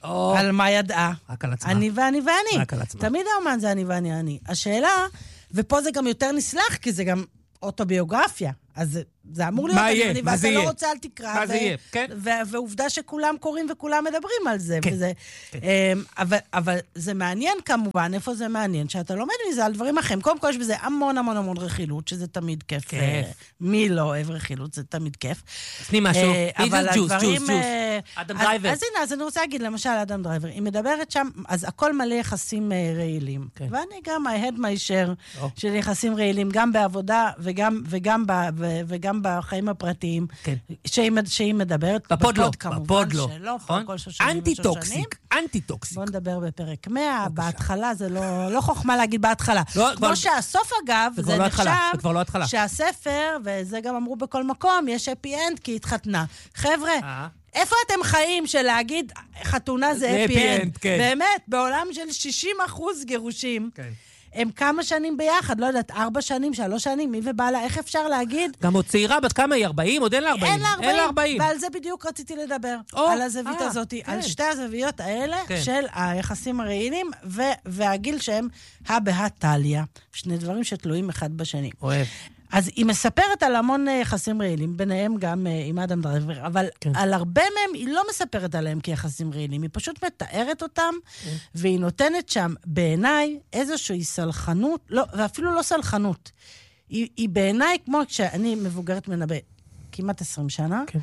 E: על מה ידעה.
D: רק על עצמה.
E: אני ואני ואני.
D: רק על עצמה.
E: תמיד האומן זה אני ואני אני. השאלה, ופה זה גם יותר נסלח, כי זה גם אוטוביוגרפיה. אז זה, זה אמור להיות,
D: מה
E: אני,
D: יהיה?
E: אני,
D: מה
E: ואתה
D: זה
E: לא
D: יהיה?
E: רוצה, אל תקרא.
D: מה
E: ו-
D: זה יהיה? כן.
E: ו- ועובדה שכולם קוראים וכולם מדברים על זה.
D: כן.
E: וזה,
D: כן.
E: אמ, אבל, אבל זה מעניין כמובן, איפה זה מעניין? שאתה לומד מזה על דברים אחרים. קודם כל יש בזה המון המון המון רכילות, שזה תמיד כיף.
D: כיף.
E: אה, מי לא אוהב רכילות? זה תמיד כיף.
D: תני משהו.
E: אה,
D: תני
E: אבל
D: ג'וס,
E: הדברים,
D: ג'וס,
E: אה,
D: ג'וס. אדם
E: אז-
D: דרייבר.
E: אז הנה, אז אני רוצה להגיד, למשל, אדם דרייבר, היא מדברת שם, אז הכל מלא יחסים אה, רעילים.
D: כן.
E: ואני גם, I had my share
D: או.
E: של יחסים רעילים, גם בעבודה וגם, וגם, ב, ו, וגם בחיים הפרטיים,
D: כן.
E: שהיא, מד- שהיא מדברת.
D: בפוד לא,
E: כמובן
D: בפוד לא.
E: שלא,
D: נכון?
E: כל שושנים ושושנים.
D: אנטי-טוקסיק, אנטי-טוקסיק.
E: בואו נדבר בפרק מאה, בהתחלה זה לא, לא חוכמה להגיד בהתחלה.
D: לא,
E: כמו
D: כבר-
E: שהסוף אגב,
D: זה כבר
E: זה
D: לא התחלה,
E: נחשב
D: זה כבר לא התחלה.
E: שהספר, וזה גם אמרו בכל מקום, יש אפי אנד כי התחתנה. חבר'ה,
D: אה.
E: איפה אתם חיים של להגיד חתונה זה
D: זה
E: אפי
D: happy
E: אנד?
D: end, כן.
E: באמת, בעולם של שישים אחוז גירושים,
D: כן.
E: הם כמה שנים ביחד, לא יודעת, ארבע שנים, שלוש שנים, מי ובעלה, איך אפשר להגיד?
D: גם עוד צעירה, בת כמה היא? ארבעים? עוד אין לה ארבעים.
E: אין לה
D: אין לה
E: ארבעים,
D: ארבעים.
E: ועל זה בדיוק רציתי לדבר.
D: או,
E: על הזווית
D: אה,
E: הזאת,
D: כן.
E: על שתי הזוויות האלה
D: כן.
E: של היחסים הרעילים ו- והגיל שהם הא בהא תליא. שני דברים שתלויים אחד בשני.
D: אוהב.
E: אז היא מספרת על המון יחסים רעילים, ביניהם גם uh, עם אדם דרייבר, אבל
D: כן.
E: על הרבה מהם היא לא מספרת עליהם כיחסים רעילים, היא פשוט מתארת אותם,
D: כן.
E: והיא נותנת שם בעיניי איזושהי סלחנות, לא, ואפילו לא סלחנות. היא, היא בעיניי, כמו כשאני מבוגרת ממנה בכמעט עשרים שנה,
D: כן.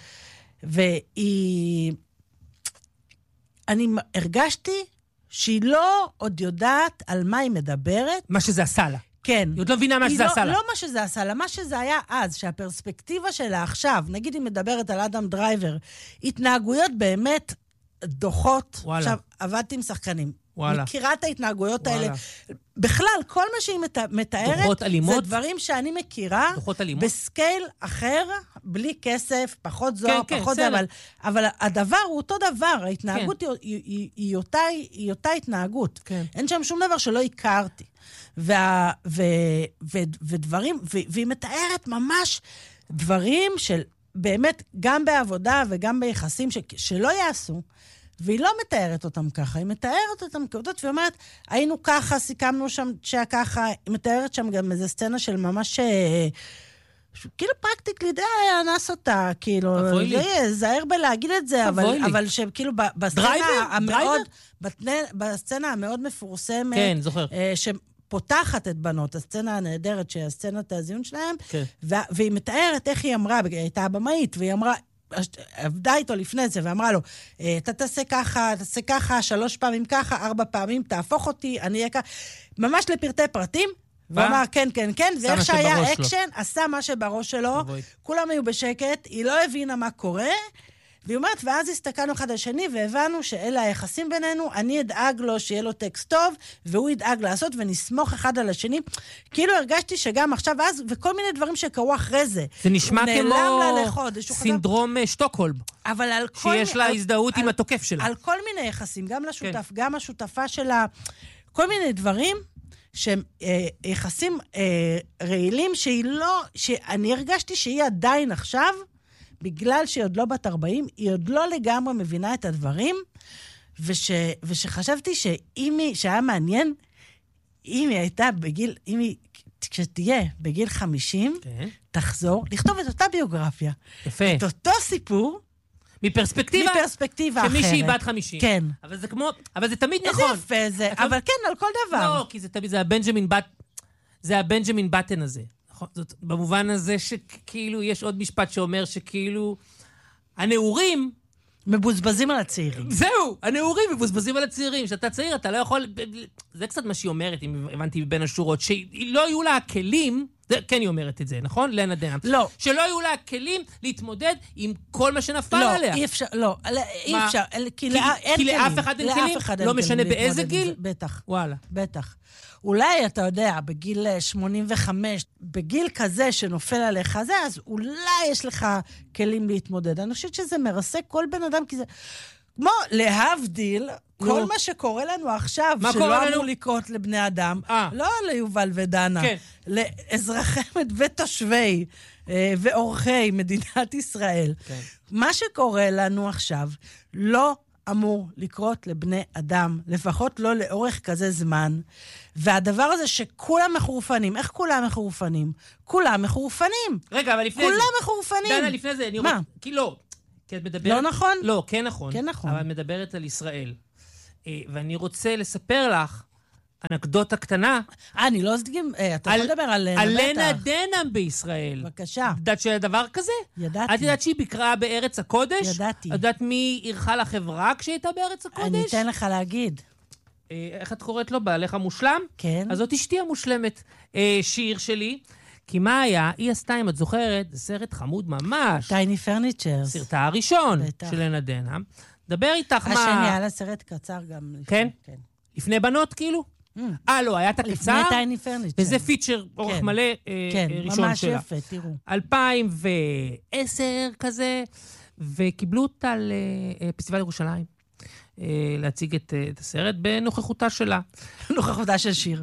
E: והיא... אני הרגשתי שהיא לא עוד יודעת על מה היא מדברת,
D: מה שזה עשה לה.
E: כן.
D: היא עוד לא מבינה מה
E: היא
D: שזה
E: לא,
D: עשה לה.
E: לא מה שזה עשה לה, מה שזה היה אז, שהפרספקטיבה שלה עכשיו, נגיד היא מדברת על אדם דרייבר, התנהגויות באמת דוחות.
D: וואלה.
E: עכשיו, עבדתי עם שחקנים.
D: וואלה.
E: מכירה את ההתנהגויות
D: וואלה.
E: האלה. בכלל, כל מה שהיא מת... מתארת,
D: דוחות אלימות?
E: זה דברים שאני מכירה,
D: דוחות אלימות?
E: בסקייל אחר, בלי כסף, פחות זו,
D: כן, כן,
E: פחות זה,
D: בסדר.
E: אבל, אבל הדבר הוא אותו דבר, ההתנהגות היא, היא, היא, היא, אותה, היא אותה התנהגות.
D: כן.
E: אין שם שום דבר שלא הכרתי. וה, ו, ו, ודברים, ו, והיא מתארת ממש דברים של, באמת, גם בעבודה וגם ביחסים ש, שלא יעשו, והיא לא מתארת אותם ככה, היא מתארת אותם כעודות, והיא אומרת, היינו ככה, סיכמנו שם שהיה ככה, היא מתארת שם גם איזו סצנה של ממש, אה, כאילו פרקטיקלי די אנס אותה, כאילו,
D: אבוי לי.
E: זה זהר בלהגיד את זה, אבל,
D: אבוי לי.
E: אבל שכאילו ב- בסצנה
D: דרייבר?
E: המאוד,
D: דרייבר?
E: בתנה- בסצנה המאוד מפורסמת,
D: כן, זוכר.
E: אה, שפותחת את בנות, הסצנה הנהדרת, שהסצנת הזיון שלהם,
D: כן.
E: וה- והיא מתארת איך היא אמרה, היא הייתה הבמאית, והיא אמרה, עבדה איתו לפני זה, ואמרה לו, אתה תעשה ככה, תעשה ככה, שלוש פעמים ככה, ארבע פעמים, תהפוך אותי, אני אהיה ככה, ממש לפרטי פרטים, והוא אמר, כן, כן, כן,
D: עשה מה
E: ואיך
D: שבראש
E: שהיה
D: שלו.
E: אקשן, עשה מה שבראש שלו,
D: אבוי.
E: כולם היו בשקט, היא לא הבינה מה קורה, והיא אומרת, ואז הסתכלנו אחד על שני, והבנו שאלה היחסים בינינו, אני אדאג לו שיהיה לו טקסט טוב, והוא ידאג לעשות, ונסמוך אחד על השני. כאילו הרגשתי שגם עכשיו אז, וכל מיני דברים שקרו אחרי זה.
D: זה נשמע
E: הוא
D: כמו
E: נעלם לה לחודש, הוא חזר-
D: סינדרום אה, שטוקהולם,
E: אבל על כל...
D: שיש לה
E: על-
D: הזדהות עם
E: על-
D: התוקף שלה.
E: על כל מיני יחסים, גם לשותף, גם השותפה שלה, כל מיני דברים שהם אה, יחסים אה, רעילים שהיא לא, שאני הרגשתי שהיא עדיין עכשיו, בגלל שהיא עוד לא בת ארבעים, היא עוד לא לגמרי מבינה את הדברים, וש, ושחשבתי שאם היא, שהיה מעניין, אם היא הייתה בגיל, אם היא, כשתהיה בגיל חמישים,
D: כן.
E: תחזור, לכתוב את אותה ביוגרפיה.
D: יפה.
E: את אותו סיפור,
D: מפרספקטיבה,
E: מפרספקטיבה אחרת.
D: שמישהי בת חמישים.
E: כן.
D: אבל זה כמו, אבל זה תמיד
E: איזה
D: נכון.
E: יפה זה,
D: אתה-
E: אבל כן, על כל דבר.
D: לא, כי זה תמיד, זה הבנג'מין בט... זה הבנג'מין בטן הזה. נכון? זאת, במובן הזה שכאילו, יש עוד משפט שאומר שכאילו, הנעורים,
E: מבוזבזים על הצעירים.
D: זהו, הנעורים מבוזבזים על הצעירים. שאתה צעיר, אתה לא יכול... זה קצת מה שהיא אומרת, אם הבנתי בין השורות, שלא יהיו לה הכלים, זה, כן היא אומרת את זה, נכון? לנה דנהאם.
E: לא.
D: שלא יהיו לה הכלים להתמודד עם כל מה שנפל
E: לא,
D: עליה.
E: אי אפשר, לא, אי
D: מה?
E: אפשר, כי
D: כי-
E: לאף- אין
D: כי
E: כלים.
D: לאף אחד אין
E: לאף
D: כלים?
E: אחד אין
D: לא
E: כלים
D: משנה באיזה
E: להתמודד עם
D: גיל?
E: זה. בטח,
D: וואלה.
E: בטח. אולי, אתה יודע, בגיל שמונים וחמש, בגיל כזה שנופל עליך זה, אז אולי יש לך כלים להתמודד. אני חושבת שזה מרסק כל בן אדם, כי זה... כמו להבדיל, כל מה שקורה לנו עכשיו,
D: מה
E: שלא
D: קורה
E: אמור
D: לנו?
E: לקרות לבני אדם,
D: אה.
E: לא ליובל ודנה,
D: כן.
E: לאזרחי ותושבי אה, ואורחי מדינת ישראל.
D: כן.
E: מה שקורה לנו עכשיו, לא אמור לקרות לבני אדם, לפחות לא לאורך כזה זמן. והדבר הזה שכולם מחורפנים, איך כולם מחורפנים? כולם מחורפנים.
D: רגע, אבל לפני זה...
E: כולם מחורפנים.
D: דנה, לפני זה, אני
E: מה?
D: רוצה... כי לא. כי את מדברת...
E: לא נכון?
D: לא, כן נכון.
E: כן נכון.
D: אבל את מדברת על ישראל. ואני רוצה לספר לך אנקדוטה קטנה.
E: אה, אני לא אסגים... אתה יכול לדבר על לנה, בטח.
D: על לנה דנהאם בישראל.
E: בבקשה.
D: יודעת שהיה דבר כזה?
E: ידעתי.
D: את יודעת שהיא ביקרה בארץ הקודש?
E: ידעתי.
D: את יודעת מי ערכה לחברה כשהייתה בארץ הקודש?
E: אני אתן לך להגיד.
D: איך את קוראת לו? בעלך המושלם?
E: כן.
D: אז זאת אשתי המושלמת. שיר שלי. כי מה היה? היא עשתה, אם את זוכרת, זה סרט חמוד ממש.
E: טייני פרניצ'רס.
D: סרטה הראשון
E: בטח.
D: של לנה דנהאם. דבר איתך מה...
E: השני, היה לה סרט קצר גם.
D: כן?
E: כן.
D: לפני בנות, כאילו? אה, לא, היה את הקצר.
E: לפני טייני פרניצ'רס.
D: וזה פיצ'ר אורך
E: כן.
D: מלא
E: כן,
D: ראשון שלה.
E: ממש יפה, תראו.
D: אלפיים ועשר כזה, וקיבלו אותה לפסטיבל ירושלים. להציג את, את הסרט בנוכחותה שלה.
E: נוכחותה של שיר.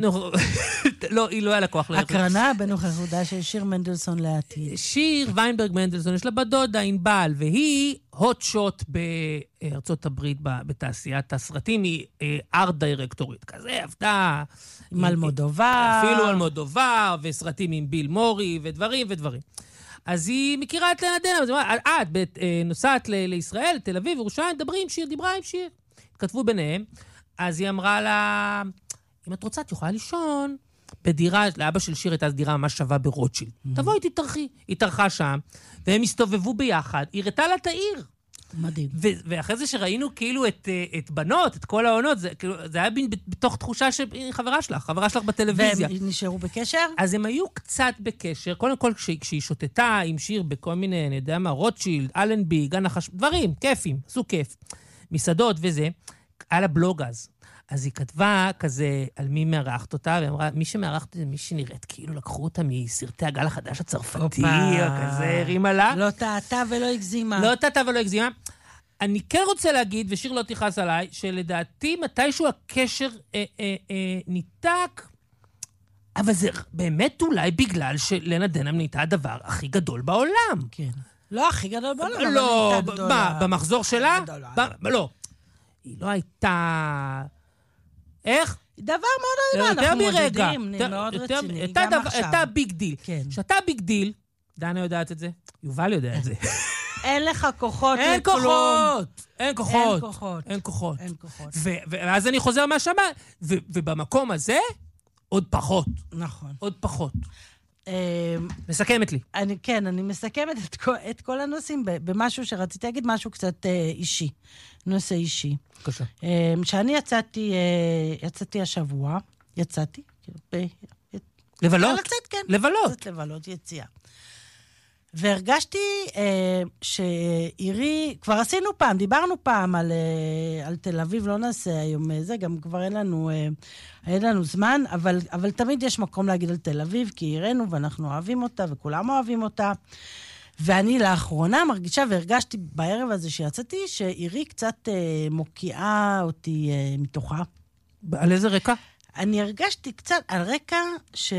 D: לא, היא לא היה לקוח.
E: הקרנה בנוכחותה של שיר מנדלסון לעתיד.
D: שיר ויינברג מנדלסון, יש לה בדודה ענבל, והיא הוט שוט בארצות הברית בתעשיית הסרטים, היא ארט דירקטורית כזה, עבדה.
E: עם אלמודובר.
D: אפילו אלמודובר, וסרטים עם ביל מורי, ודברים ודברים. אז היא מכירה את לנה דנהאם, את נוסעת לישראל, תל אביב, ירושלים, דברי עם שיר, דיברה עם שיר. התכתבו ביניהם, אז היא אמרה לה, אם את רוצה, את יכולה לישון בדירה, לאבא של שיר הייתה אז דירה ממש שווה ברוטשילד. תבואי, תתארחי. היא התארחה שם, והם הסתובבו ביחד, היא הראתה לה את העיר.
E: מדהים.
D: ואחרי זה שראינו כאילו את, את בנות, את כל העונות, זה, כאילו, זה היה בתוך תחושה שהיא חברה שלך, חברה שלך בטלוויזיה.
E: והם נשארו בקשר?
D: אז הם היו קצת בקשר, קודם כל כשהיא, כשהיא שוטטה עם שיר בכל מיני, אני יודע מה, רוטשילד, אלנבי, גן החש... דברים, כיפים, עשו כיף. מסעדות וזה, על הבלוג אז. אז היא כתבה כזה על מי מארחת אותה, ואמרה, מי שמארחת אותה זה מי שנראית, כאילו לקחו אותה מסרטי הגל החדש הצרפתי, או כזה, הרימה לה.
E: לא טעתה ולא הגזימה.
D: לא טעתה ולא הגזימה. אני כן רוצה להגיד, ושיר לא תכעס עליי, שלדעתי מתישהו הקשר אה, אה, אה, ניתק, אבל זה באמת אולי בגלל שלנה דנהאם נהייתה הדבר הכי גדול בעולם.
E: כן. לא הכי גדול בעולם,
D: לא,
E: אבל נהייתה גדולה.
D: מה, במחזור שלה? ב- לא. היא לא הייתה... איך?
E: דבר מאוד רציני, אנחנו מודדים, מאוד רציני, גם עכשיו.
D: הייתה ביג דיל.
E: כן.
D: שאתה ביג דיל, דנה יודעת את זה, יובל יודע את זה.
E: אין לך כוחות
D: אין
E: לכלום.
D: כוחות! אין כוחות.
E: אין כוחות.
D: אין כוחות.
E: אין כוחות.
D: ו- ואז אני חוזר מהשמה, ו- ובמקום הזה, עוד פחות.
E: נכון.
D: עוד פחות.
E: אמ,
D: מסכמת לי.
E: אני, כן, אני מסכמת את כל, את כל הנושאים במשהו שרציתי להגיד, משהו קצת אה, אישי. נושא אישי.
D: בבקשה.
E: אה, שאני יצאתי, אה, יצאתי השבוע, יצאתי, ב...
D: לבלות.
E: לצאת, כן.
D: לבלות.
E: לצאת לבלות, יציאה. והרגשתי אה, שעירי, כבר עשינו פעם, דיברנו פעם על, אה, על תל אביב, לא נעשה היום זה, גם כבר אין לנו, אה, אין לנו זמן, אבל, אבל תמיד יש מקום להגיד על תל אביב, כי עירנו ואנחנו אוהבים אותה, וכולם אוהבים אותה. ואני לאחרונה מרגישה והרגשתי בערב הזה שיצאתי, שעירי קצת אה, מוקיעה אותי אה, מתוכה.
D: על איזה רקע?
E: אני הרגשתי קצת על רקע ש...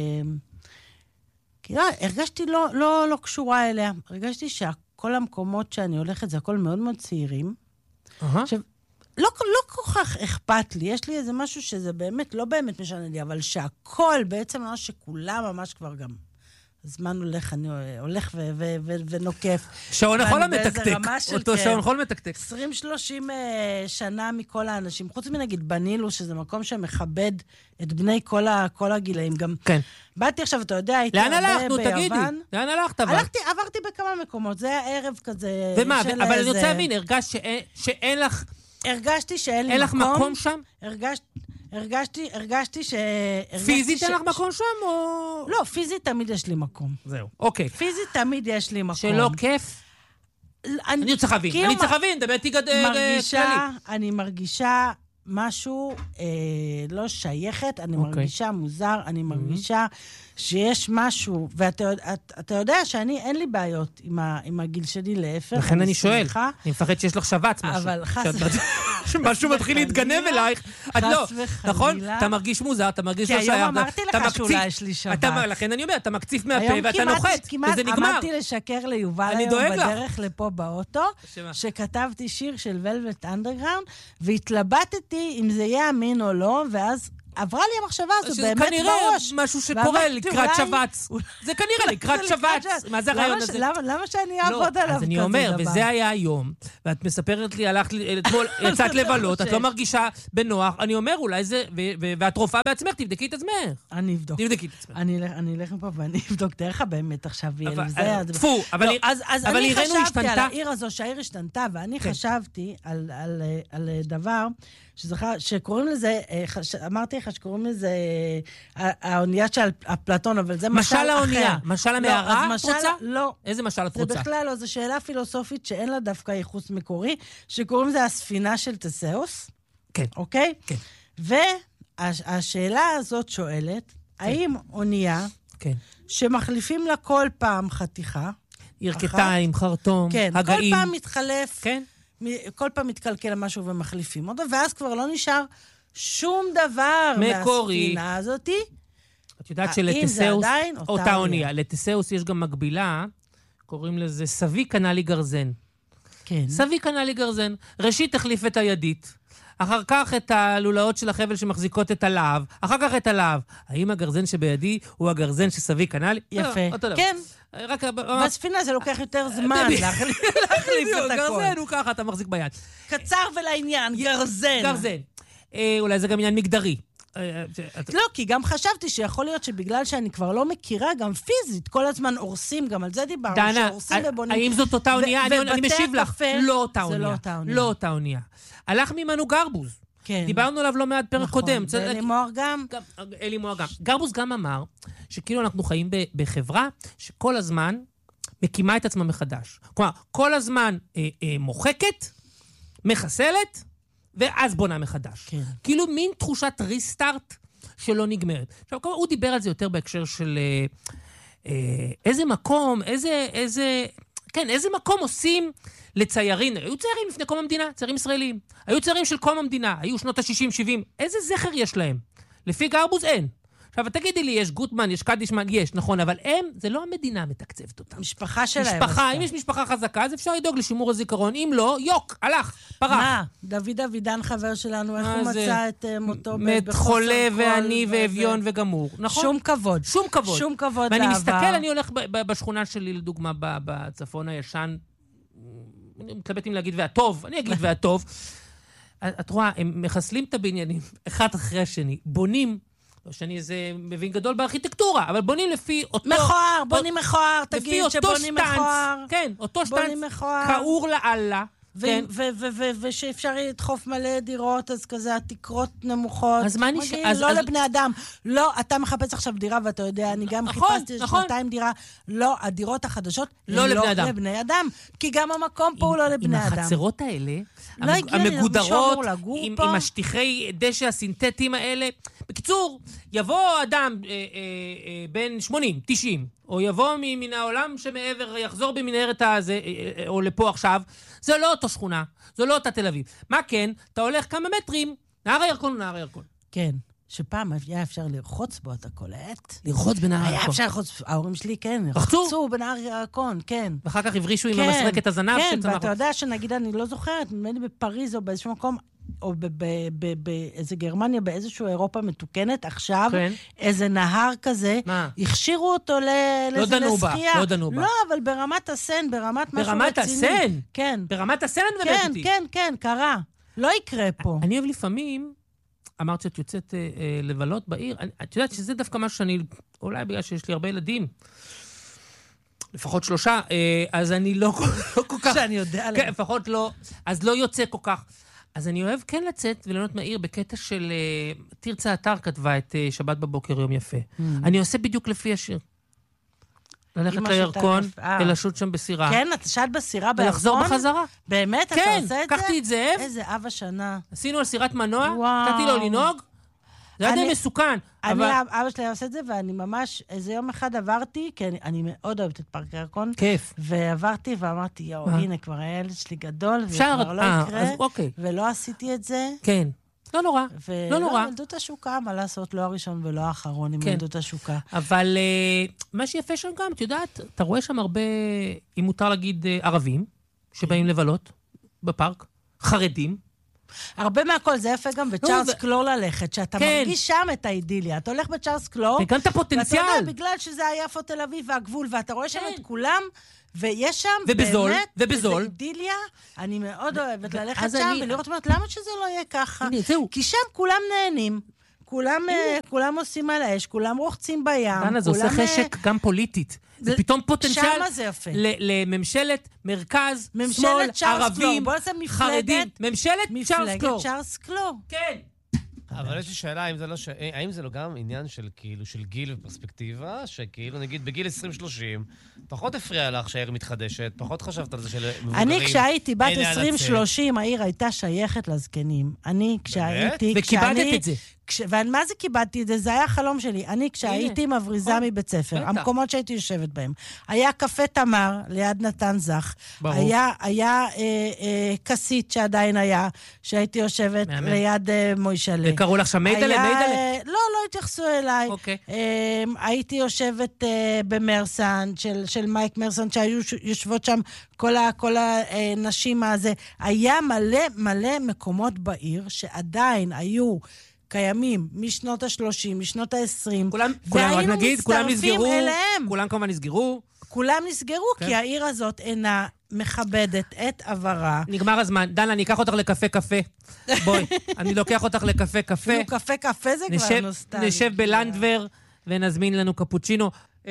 E: כאילו, הרגשתי לא, לא, לא קשורה אליה. הרגשתי שכל המקומות שאני הולכת, זה הכל מאוד מאוד צעירים.
D: אהה.
E: עכשיו, לא, לא כל כך אכפת לי, יש לי איזה משהו שזה באמת, לא באמת משנה לי, אבל שהכל בעצם ממש שכולם ממש כבר גם... הזמן הולך, אני הולך ו- ו- ו- ונוקף.
D: שעון החול המתקתק. אותו שעון חול מתקתק.
E: עשרים שלושים שנה מכל האנשים, חוץ מנגיד בנילו, שזה מקום שמכבד את בני כל, ה- כל הגילאים. גם
D: כן.
E: באתי עכשיו, אתה יודע, הייתי הרבה
D: לאן
E: ביוון.
D: הלכנו? תגידי. לאן הלכת? אבל?
E: הלכתי, עברתי בכמה מקומות, זה היה ערב כזה.
D: ומה?
E: של
D: אבל אני
E: איזה-
D: רוצה להבין, הרגשת שאין- שאין לך...
E: הרגשתי שאין לי
D: אין לך
E: מקום.
D: מקום שם?
E: הרגשתי, הרגשתי, הרגשתי ש... הרגשתי
D: פיזית
E: ש-
D: אין לך מקום שם, או...
E: לא, פיזית תמיד יש לי מקום.
D: זהו. אוקיי.
E: פיזית תמיד יש לי מקום.
D: שלא כיף? אני צריך להבין.
E: כאילו
D: אני צריך
E: מ-
D: להבין, דבר איתי כללי.
E: מרגישה, אני מרגישה משהו אה, לא שייכת, אני
D: אוקיי.
E: מרגישה מוזר, אני מרגישה שיש משהו, ואתה יודע- את- אתה יודע שאני, אין לי בעיות עם ה- עם הגיל שלי, להפך.
D: לכן אני שואל.
E: שמחה,
D: אני מפחד שיש לך שבץ משהו.
E: אבל חס
D: שאת בת- שמשהו מתחיל להתגנב אלייך. את לא, נכון? אתה מרגיש מוזר, אתה מרגיש לא שייך.
E: כי היום אמרתי לך שאולי יש לי שבת.
D: לכן אני אומר, אתה מקציף מהפה ואתה נוחת, וזה נגמר.
E: עמדתי לשקר ליובל היום בדרך לפה באוטו, שכתבתי שיר של ולווט אנדרגראונד, והתלבטתי אם זה יהיה אמין או לא, ואז עברה לי המחשבה הזו באמת בראש.
D: כנראה משהו שקורה לקראת שבץ. זה כנראה לקראת שבץ. מה זה הרעיון הזה?
E: למה שאני אעבוד עליו כזה דבר?
D: אז אני אומר, וזה היה היום, ואת מספרת לי, הלכת אתמול, יצאת לבלות, את לא מרגישה בנוח, אני אומר, אולי זה, ואת רופאה בעצמך, תבדקי את עצמך.
E: אני אבדוק.
D: תבדקי את עצמך.
E: אני אלך מפה ואני אבדוק דרך באמת עכשיו.
D: תפו, אבל
E: אני חשבתי על העיר הזו, שהעיר השתנתה, ואני חשבתי על דבר שקוראים לזה, אמרתי לך שקוראים לזה האונייה של אפלטון, אבל זה משל אחר.
D: משל האונייה, משל המערה את רוצה?
E: לא.
D: איזה משל את רוצה?
E: זה בכלל לא, זו שאלה פילוסופית שאין לה דווקא ייחוס מקורי, שקוראים לזה הספינה של תסאוס.
D: כן.
E: אוקיי?
D: כן.
E: והשאלה הזאת שואלת, האם אונייה, שמחליפים לה כל פעם חתיכה,
D: ירכתיים, חרטום,
E: כן,
D: הגאים.
E: כל פעם מתחלף,
D: כן.
E: כל פעם מתקלקל משהו ומחליפים אותו, ואז כבר לא נשאר שום דבר מהספינה הזאת.
D: את יודעת שלתסאוס, אותה אונייה, לתסאוס יש גם מקבילה, קוראים לזה סבי קנלי גרזן.
E: כן.
D: סבי קנלי גרזן. ראשית תחליף את הידית, אחר כך את הלולאות של החבל שמחזיקות את הלהב, אחר כך את הלהב. האם הגרזן שבידי הוא הגרזן שסבי קנלי?
E: יפה. כן.
D: רק...
E: בספינה זה לוקח יותר זמן להחליף את הכל.
D: גרזן הוא ככה, אתה מחזיק ביד.
E: קצר ולעניין, גרזן.
D: גרזן. אולי זה גם עניין מגדרי.
E: לא, כי גם חשבתי שיכול להיות שבגלל שאני כבר לא מכירה, גם פיזית, כל הזמן הורסים, גם על זה דיברנו, שהורסים ובונים.
D: האם זאת אותה אונייה? אני משיב לך. לא אותה אונייה. לא אותה אונייה. הלך ממנו גרבוז. דיברנו עליו לא מעט פרק קודם.
E: נכון, ואלי מוהר גם.
D: אלי מוהר גם. גרבוז גם אמר שכאילו אנחנו חיים בחברה שכל הזמן מקימה את עצמה מחדש. כלומר, כל הזמן מוחקת, מחסלת, ואז בונה מחדש. כן. כאילו מין תחושת ריסטארט שלא נגמרת. עכשיו, הוא דיבר על זה יותר בהקשר של אה, אה, איזה מקום, איזה, איזה, כן, איזה מקום עושים לציירים. היו ציירים לפני קום המדינה, ציירים ישראלים. היו ציירים של קום המדינה, היו שנות ה-שישים שבעים. איזה זכר יש להם? לפי גרבוז אין. עכשיו, תגידי לי, יש גוטמן, יש קדישמן, יש, נכון, אבל הם, זה לא המדינה מתקצבת אותם.
E: משפחה שלהם.
D: משפחה, אם יש משפחה חזקה, אז אפשר לדאוג לשימור הזיכרון. אם לא, יוק, הלך, פרח.
E: מה? דוד אבידן חבר שלנו, איך הוא מצא את מותו בחוסר
D: מת חולה ועני ואביון וגמור. נכון?
E: שום כבוד.
D: שום כבוד.
E: שום כבוד
D: לעבר.
E: לעבר.
D: ואני מסתכל, אני הולך בשכונה שלי, לדוגמה, בצפון הישן, אני מתלבט אם להגיד והטוב, אני אגיד והטוב. את רואה, הם מחסלים את הבניינים, אחד אחרי השני, בונים, לא שאני איזה מבין גדול בארכיטקטורה, אבל בונים לפי אותו...
E: מכוער, בונים מכוער, תגיד שבונים מכוער.
D: כן, אותו שטנץ, כאור לאללה.
E: ושאפשר לדחוף מלא דירות, אז כזה התקרות נמוכות.
D: אז מה נשאר?
E: לא לבני אדם. לא, אתה מחפש עכשיו דירה, ואתה יודע, אני גם חיפשתי שנתיים דירה. לא, הדירות החדשות לא לבני אדם. כי גם המקום פה הוא לא לבני אדם.
D: עם החצרות האלה, המגודרות, עם השטיחי דשא הסינתטיים האלה. בקיצור, יבוא אדם בין שמונים, תשעים, או יבוא מן העולם שמעבר, יחזור במנהרת הזה, או לפה עכשיו, זה לא אותו שכונה, זה לא אותה תל אביב. מה כן? אתה הולך כמה מטרים, נהר הירקון הוא נהר הירקון.
E: כן, שפעם היה אפשר לרחוץ בו, אתה קולט?
D: לרחוץ בנהר הירקון.
E: היה אפשר לרחוץ, ההורים שלי כן,
D: רחצו?
E: רחצו בנהר הירקון, כן.
D: ואחר כך הברישו עם המסרקת הזנב.
E: כן, ואתה יודע שנגיד, אני לא זוכרת, נדמה לי בפריז או באיזשהו מקום, או באיזה גרמניה, באיזשהו אירופה מתוקנת, עכשיו איזה נהר כזה, הכשירו אותו לשחייה.
D: לא דנו בה, לא דנו בה.
E: לא, אבל ברמת הסן, ברמת משהו רציני.
D: ברמת הסן?
E: כן.
D: ברמת הסן אני מדברת איתי.
E: כן, כן, קרה. לא יקרה פה.
D: אני אוהב לפעמים, אמרת שאת יוצאת לבלות בעיר, את יודעת שזה דווקא משהו שאני, אולי בגלל שיש לי הרבה ילדים, לפחות שלושה, אז אני לא כל כך...
E: שאני יודע עליהם.
D: כן, לפחות לא, אז לא יוצא כל כך. אז אני אוהב כן לצאת וליהנות מהעיר בקטע של... תרצה אתר כתבה את שבת בבוקר יום יפה. אני עושה בדיוק לפי השיר. ללכת לירקון ולשוט שם בסירה.
E: כן, אתה שט בסירה בירקון?
D: ולחזור בחזרה.
E: באמת? אתה עושה את זה?
D: כן, קחתי את זאב.
E: איזה אב השנה.
D: עשינו על סירת מנוע, קחתי לו לנהוג. זה היה די מסוכן.
E: אני, אבא שלי עושה את זה, ואני ממש, איזה יום אחד עברתי, כי אני, אני מאוד אוהבת את פארק הירקון.
D: כיף.
E: ועברתי ואמרתי, יואו, הנה, כבר הילד שלי גדול, וזה
D: אפשר,
E: כבר לא
D: אה,
E: יקרה,
D: אז אוקיי.
E: ולא עשיתי את זה.
D: כן. לא נורא, לא נורא.
E: ולא, ילדות השוקה, מה לעשות, לא הראשון ולא האחרון עם
D: כן.
E: ילדות השוקה.
D: אבל uh, מה שיפה שם גם, את יודעת, אתה רואה שם הרבה, אם מותר להגיד, uh, ערבים, שבאים לבלות בפארק, חרדים.
E: הרבה מהכל, זה יפה גם בצ'ארלס קלור ללכת, שאתה
D: כן.
E: מרגיש שם את האידיליה. אתה הולך בצ'ארלס קלור,
D: וגם את הפוטנציאל.
E: ואתה יודע, בגלל שזה היפו תל אביב והגבול, ואתה רואה שם את כולם, ויש שם
D: ובזול,
E: באמת,
D: ובזול.
E: איזה אידיליה, אני מאוד אוהבת ללכת
D: אז
E: שם,
D: אני-
E: ולראות, אומרת, למה שזה לא יהיה ככה?
D: הנה, זהו.
E: כי שם כולם נהנים, כולם, אה, כולם עושים על האש, כולם רוחצים בים,
D: דנה, זה עושה
E: כולם, אה,
D: חשק גם פוליטית. זה
E: זה-
D: פתאום פוטנציאל
E: שמה זה יפה.
D: ל- לממשלת, מרכז,
E: ממשלת
D: שמאל,
E: צ'ארלס
D: ערבים,
E: קלור. בוא נעשה מפלגת-
D: חרדים. ממשלת צ'ארלס
E: מפלגת
D: קלור.
E: צ'ארלס קלור.
D: כן.
F: אבל יש לי שאלה, האם זה לא ש- האם זה לא גם עניין של כאילו, של גיל ופרספקטיבה, שכאילו, נגיד, בגיל עשרים שלושים, פחות הפריע לך שהעיר מתחדשת, פחות חשבת על זה של מבוגרים.
E: אני כשהייתי בת
F: אין לאן
E: עשרים
F: לצאת.
E: שלושים, העיר הייתה שייכת לזקנים. אני כשהייתי...
D: וקיבלת
E: כשאני-
D: את זה.
E: כש... ומה זה קיבלתי את זה? זה היה החלום שלי. אני כשהייתי מבריזה
D: נכון.
E: מבית ספר,
D: בטח.
E: המקומות שהייתי יושבת בהם, היה קפה תמר ליד נתן זך.
D: ברור.
E: היה, היה אה, אה, כסית שעדיין היה, שהייתי יושבת
D: מהמם.
E: ליד אה, מוישלה.
D: וקראו לך שם מיידלה,
E: היה,
D: מיידלה?
E: אה, לא, לא התייחסו אליי.
D: אוקיי.
E: אה, הייתי יושבת אה, במרסן, של, של מייק מרסן, שהיו ש- יושבות שם כל, ה, כל הנשים הזה. היה מלא מלא מקומות בעיר שעדיין היו קיימים משנות ה-שלושים, משנות ה-עשרים.
D: כולם, כולם, רק
E: והיינו
D: נגיד, כולם
E: מצטרפים
D: נסגרו.
E: אליהם.
D: כולם כמובן נסגרו.
E: כולם נסגרו,
D: כן.
E: כי העיר הזאת אינה מכבדת את עברה.
D: נגמר הזמן. דנה, אני אקח אותך לקפה קפה. בואי, אני לוקח אותך לקפה קפה.
E: אפילו קפה קפה זה כבר
D: נשב,
E: נוסטלגי.
D: נשב בלנדבר ונזמין לנו קפוצ'ינו. אמ,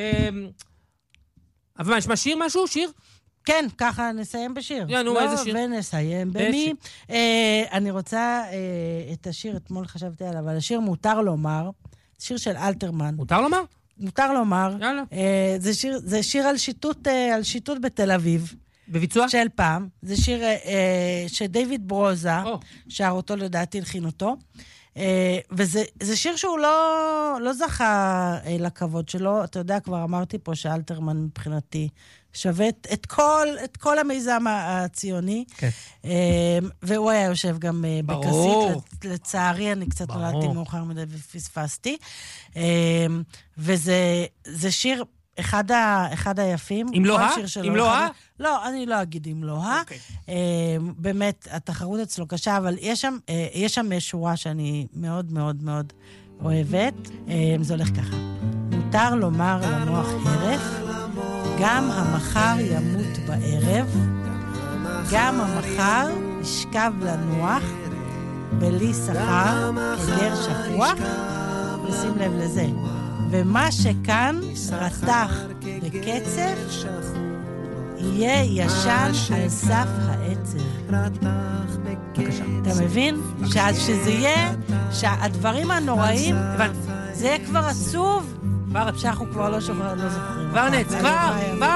D: אבל מה, נשמע שיר משהו? שיר?
E: כן, ככה נסיים בשיר.
D: יא, נו,
E: לא,
D: איזה שיר?
E: ונסיים
D: איזה
E: במי.
D: שיר?
E: אה, אני רוצה אה, את השיר, אתמול חשבתי עליו, אבל השיר מותר לומר, שיר של אלתרמן.
D: מותר לומר?
E: מותר לומר.
D: יאללה.
E: אה, זה שיר, זה שיר על שיטוט, אה, על שיטוט בתל אביב.
D: בביצוע?
E: של פעם. זה שיר אה, אה, שדייוויד ברוזה,
D: או.
E: שר אותו, לדעתי, הלחין אותו. אה, וזה זה שיר שהוא לא, לא זכה אה, לכבוד שלו. אתה יודע, כבר אמרתי פה שאלתרמן מבחינתי שווה את, את, כל, את כל המיזם הציוני.
D: כן.
E: אה, והוא היה יושב גם אה,
D: ברור.
E: בכסית. לצערי, אני קצת
D: ברור.
E: נולדתי מאוחר מדי ופספסתי. אה, וזה זה שיר... אחד, ה, אחד היפים.
D: אם לא
E: כל
D: ה?
E: שיר שלו
D: אם לא
E: אחד
D: ה?
E: ה- לא, אני לא אגיד אם לא ה.
D: אוקיי.
E: אה, באמת, התחרות אצלו קשה, אבל יש שם, אה, יש שם שורה שאני מאוד מאוד מאוד אוהבת. אה, זה הולך ככה. מותר לומר למוח הרף, גם המחר ימות בערב, גם המחר ישכב לנוח, בלי שכר, כגר שכוח, ושים לב לזה. ומה שכאן רתח בקצף, יהיה ישן על סף העצר.
D: בבקשה.
E: אתה מבין? שאז שזה יהיה, שהדברים הנוראים, זה יהיה כבר עצוב,
D: כבר,
E: שאנחנו כבר לא שוכרים, לא זוכרים.
D: כבר נץ, כבר, כבר.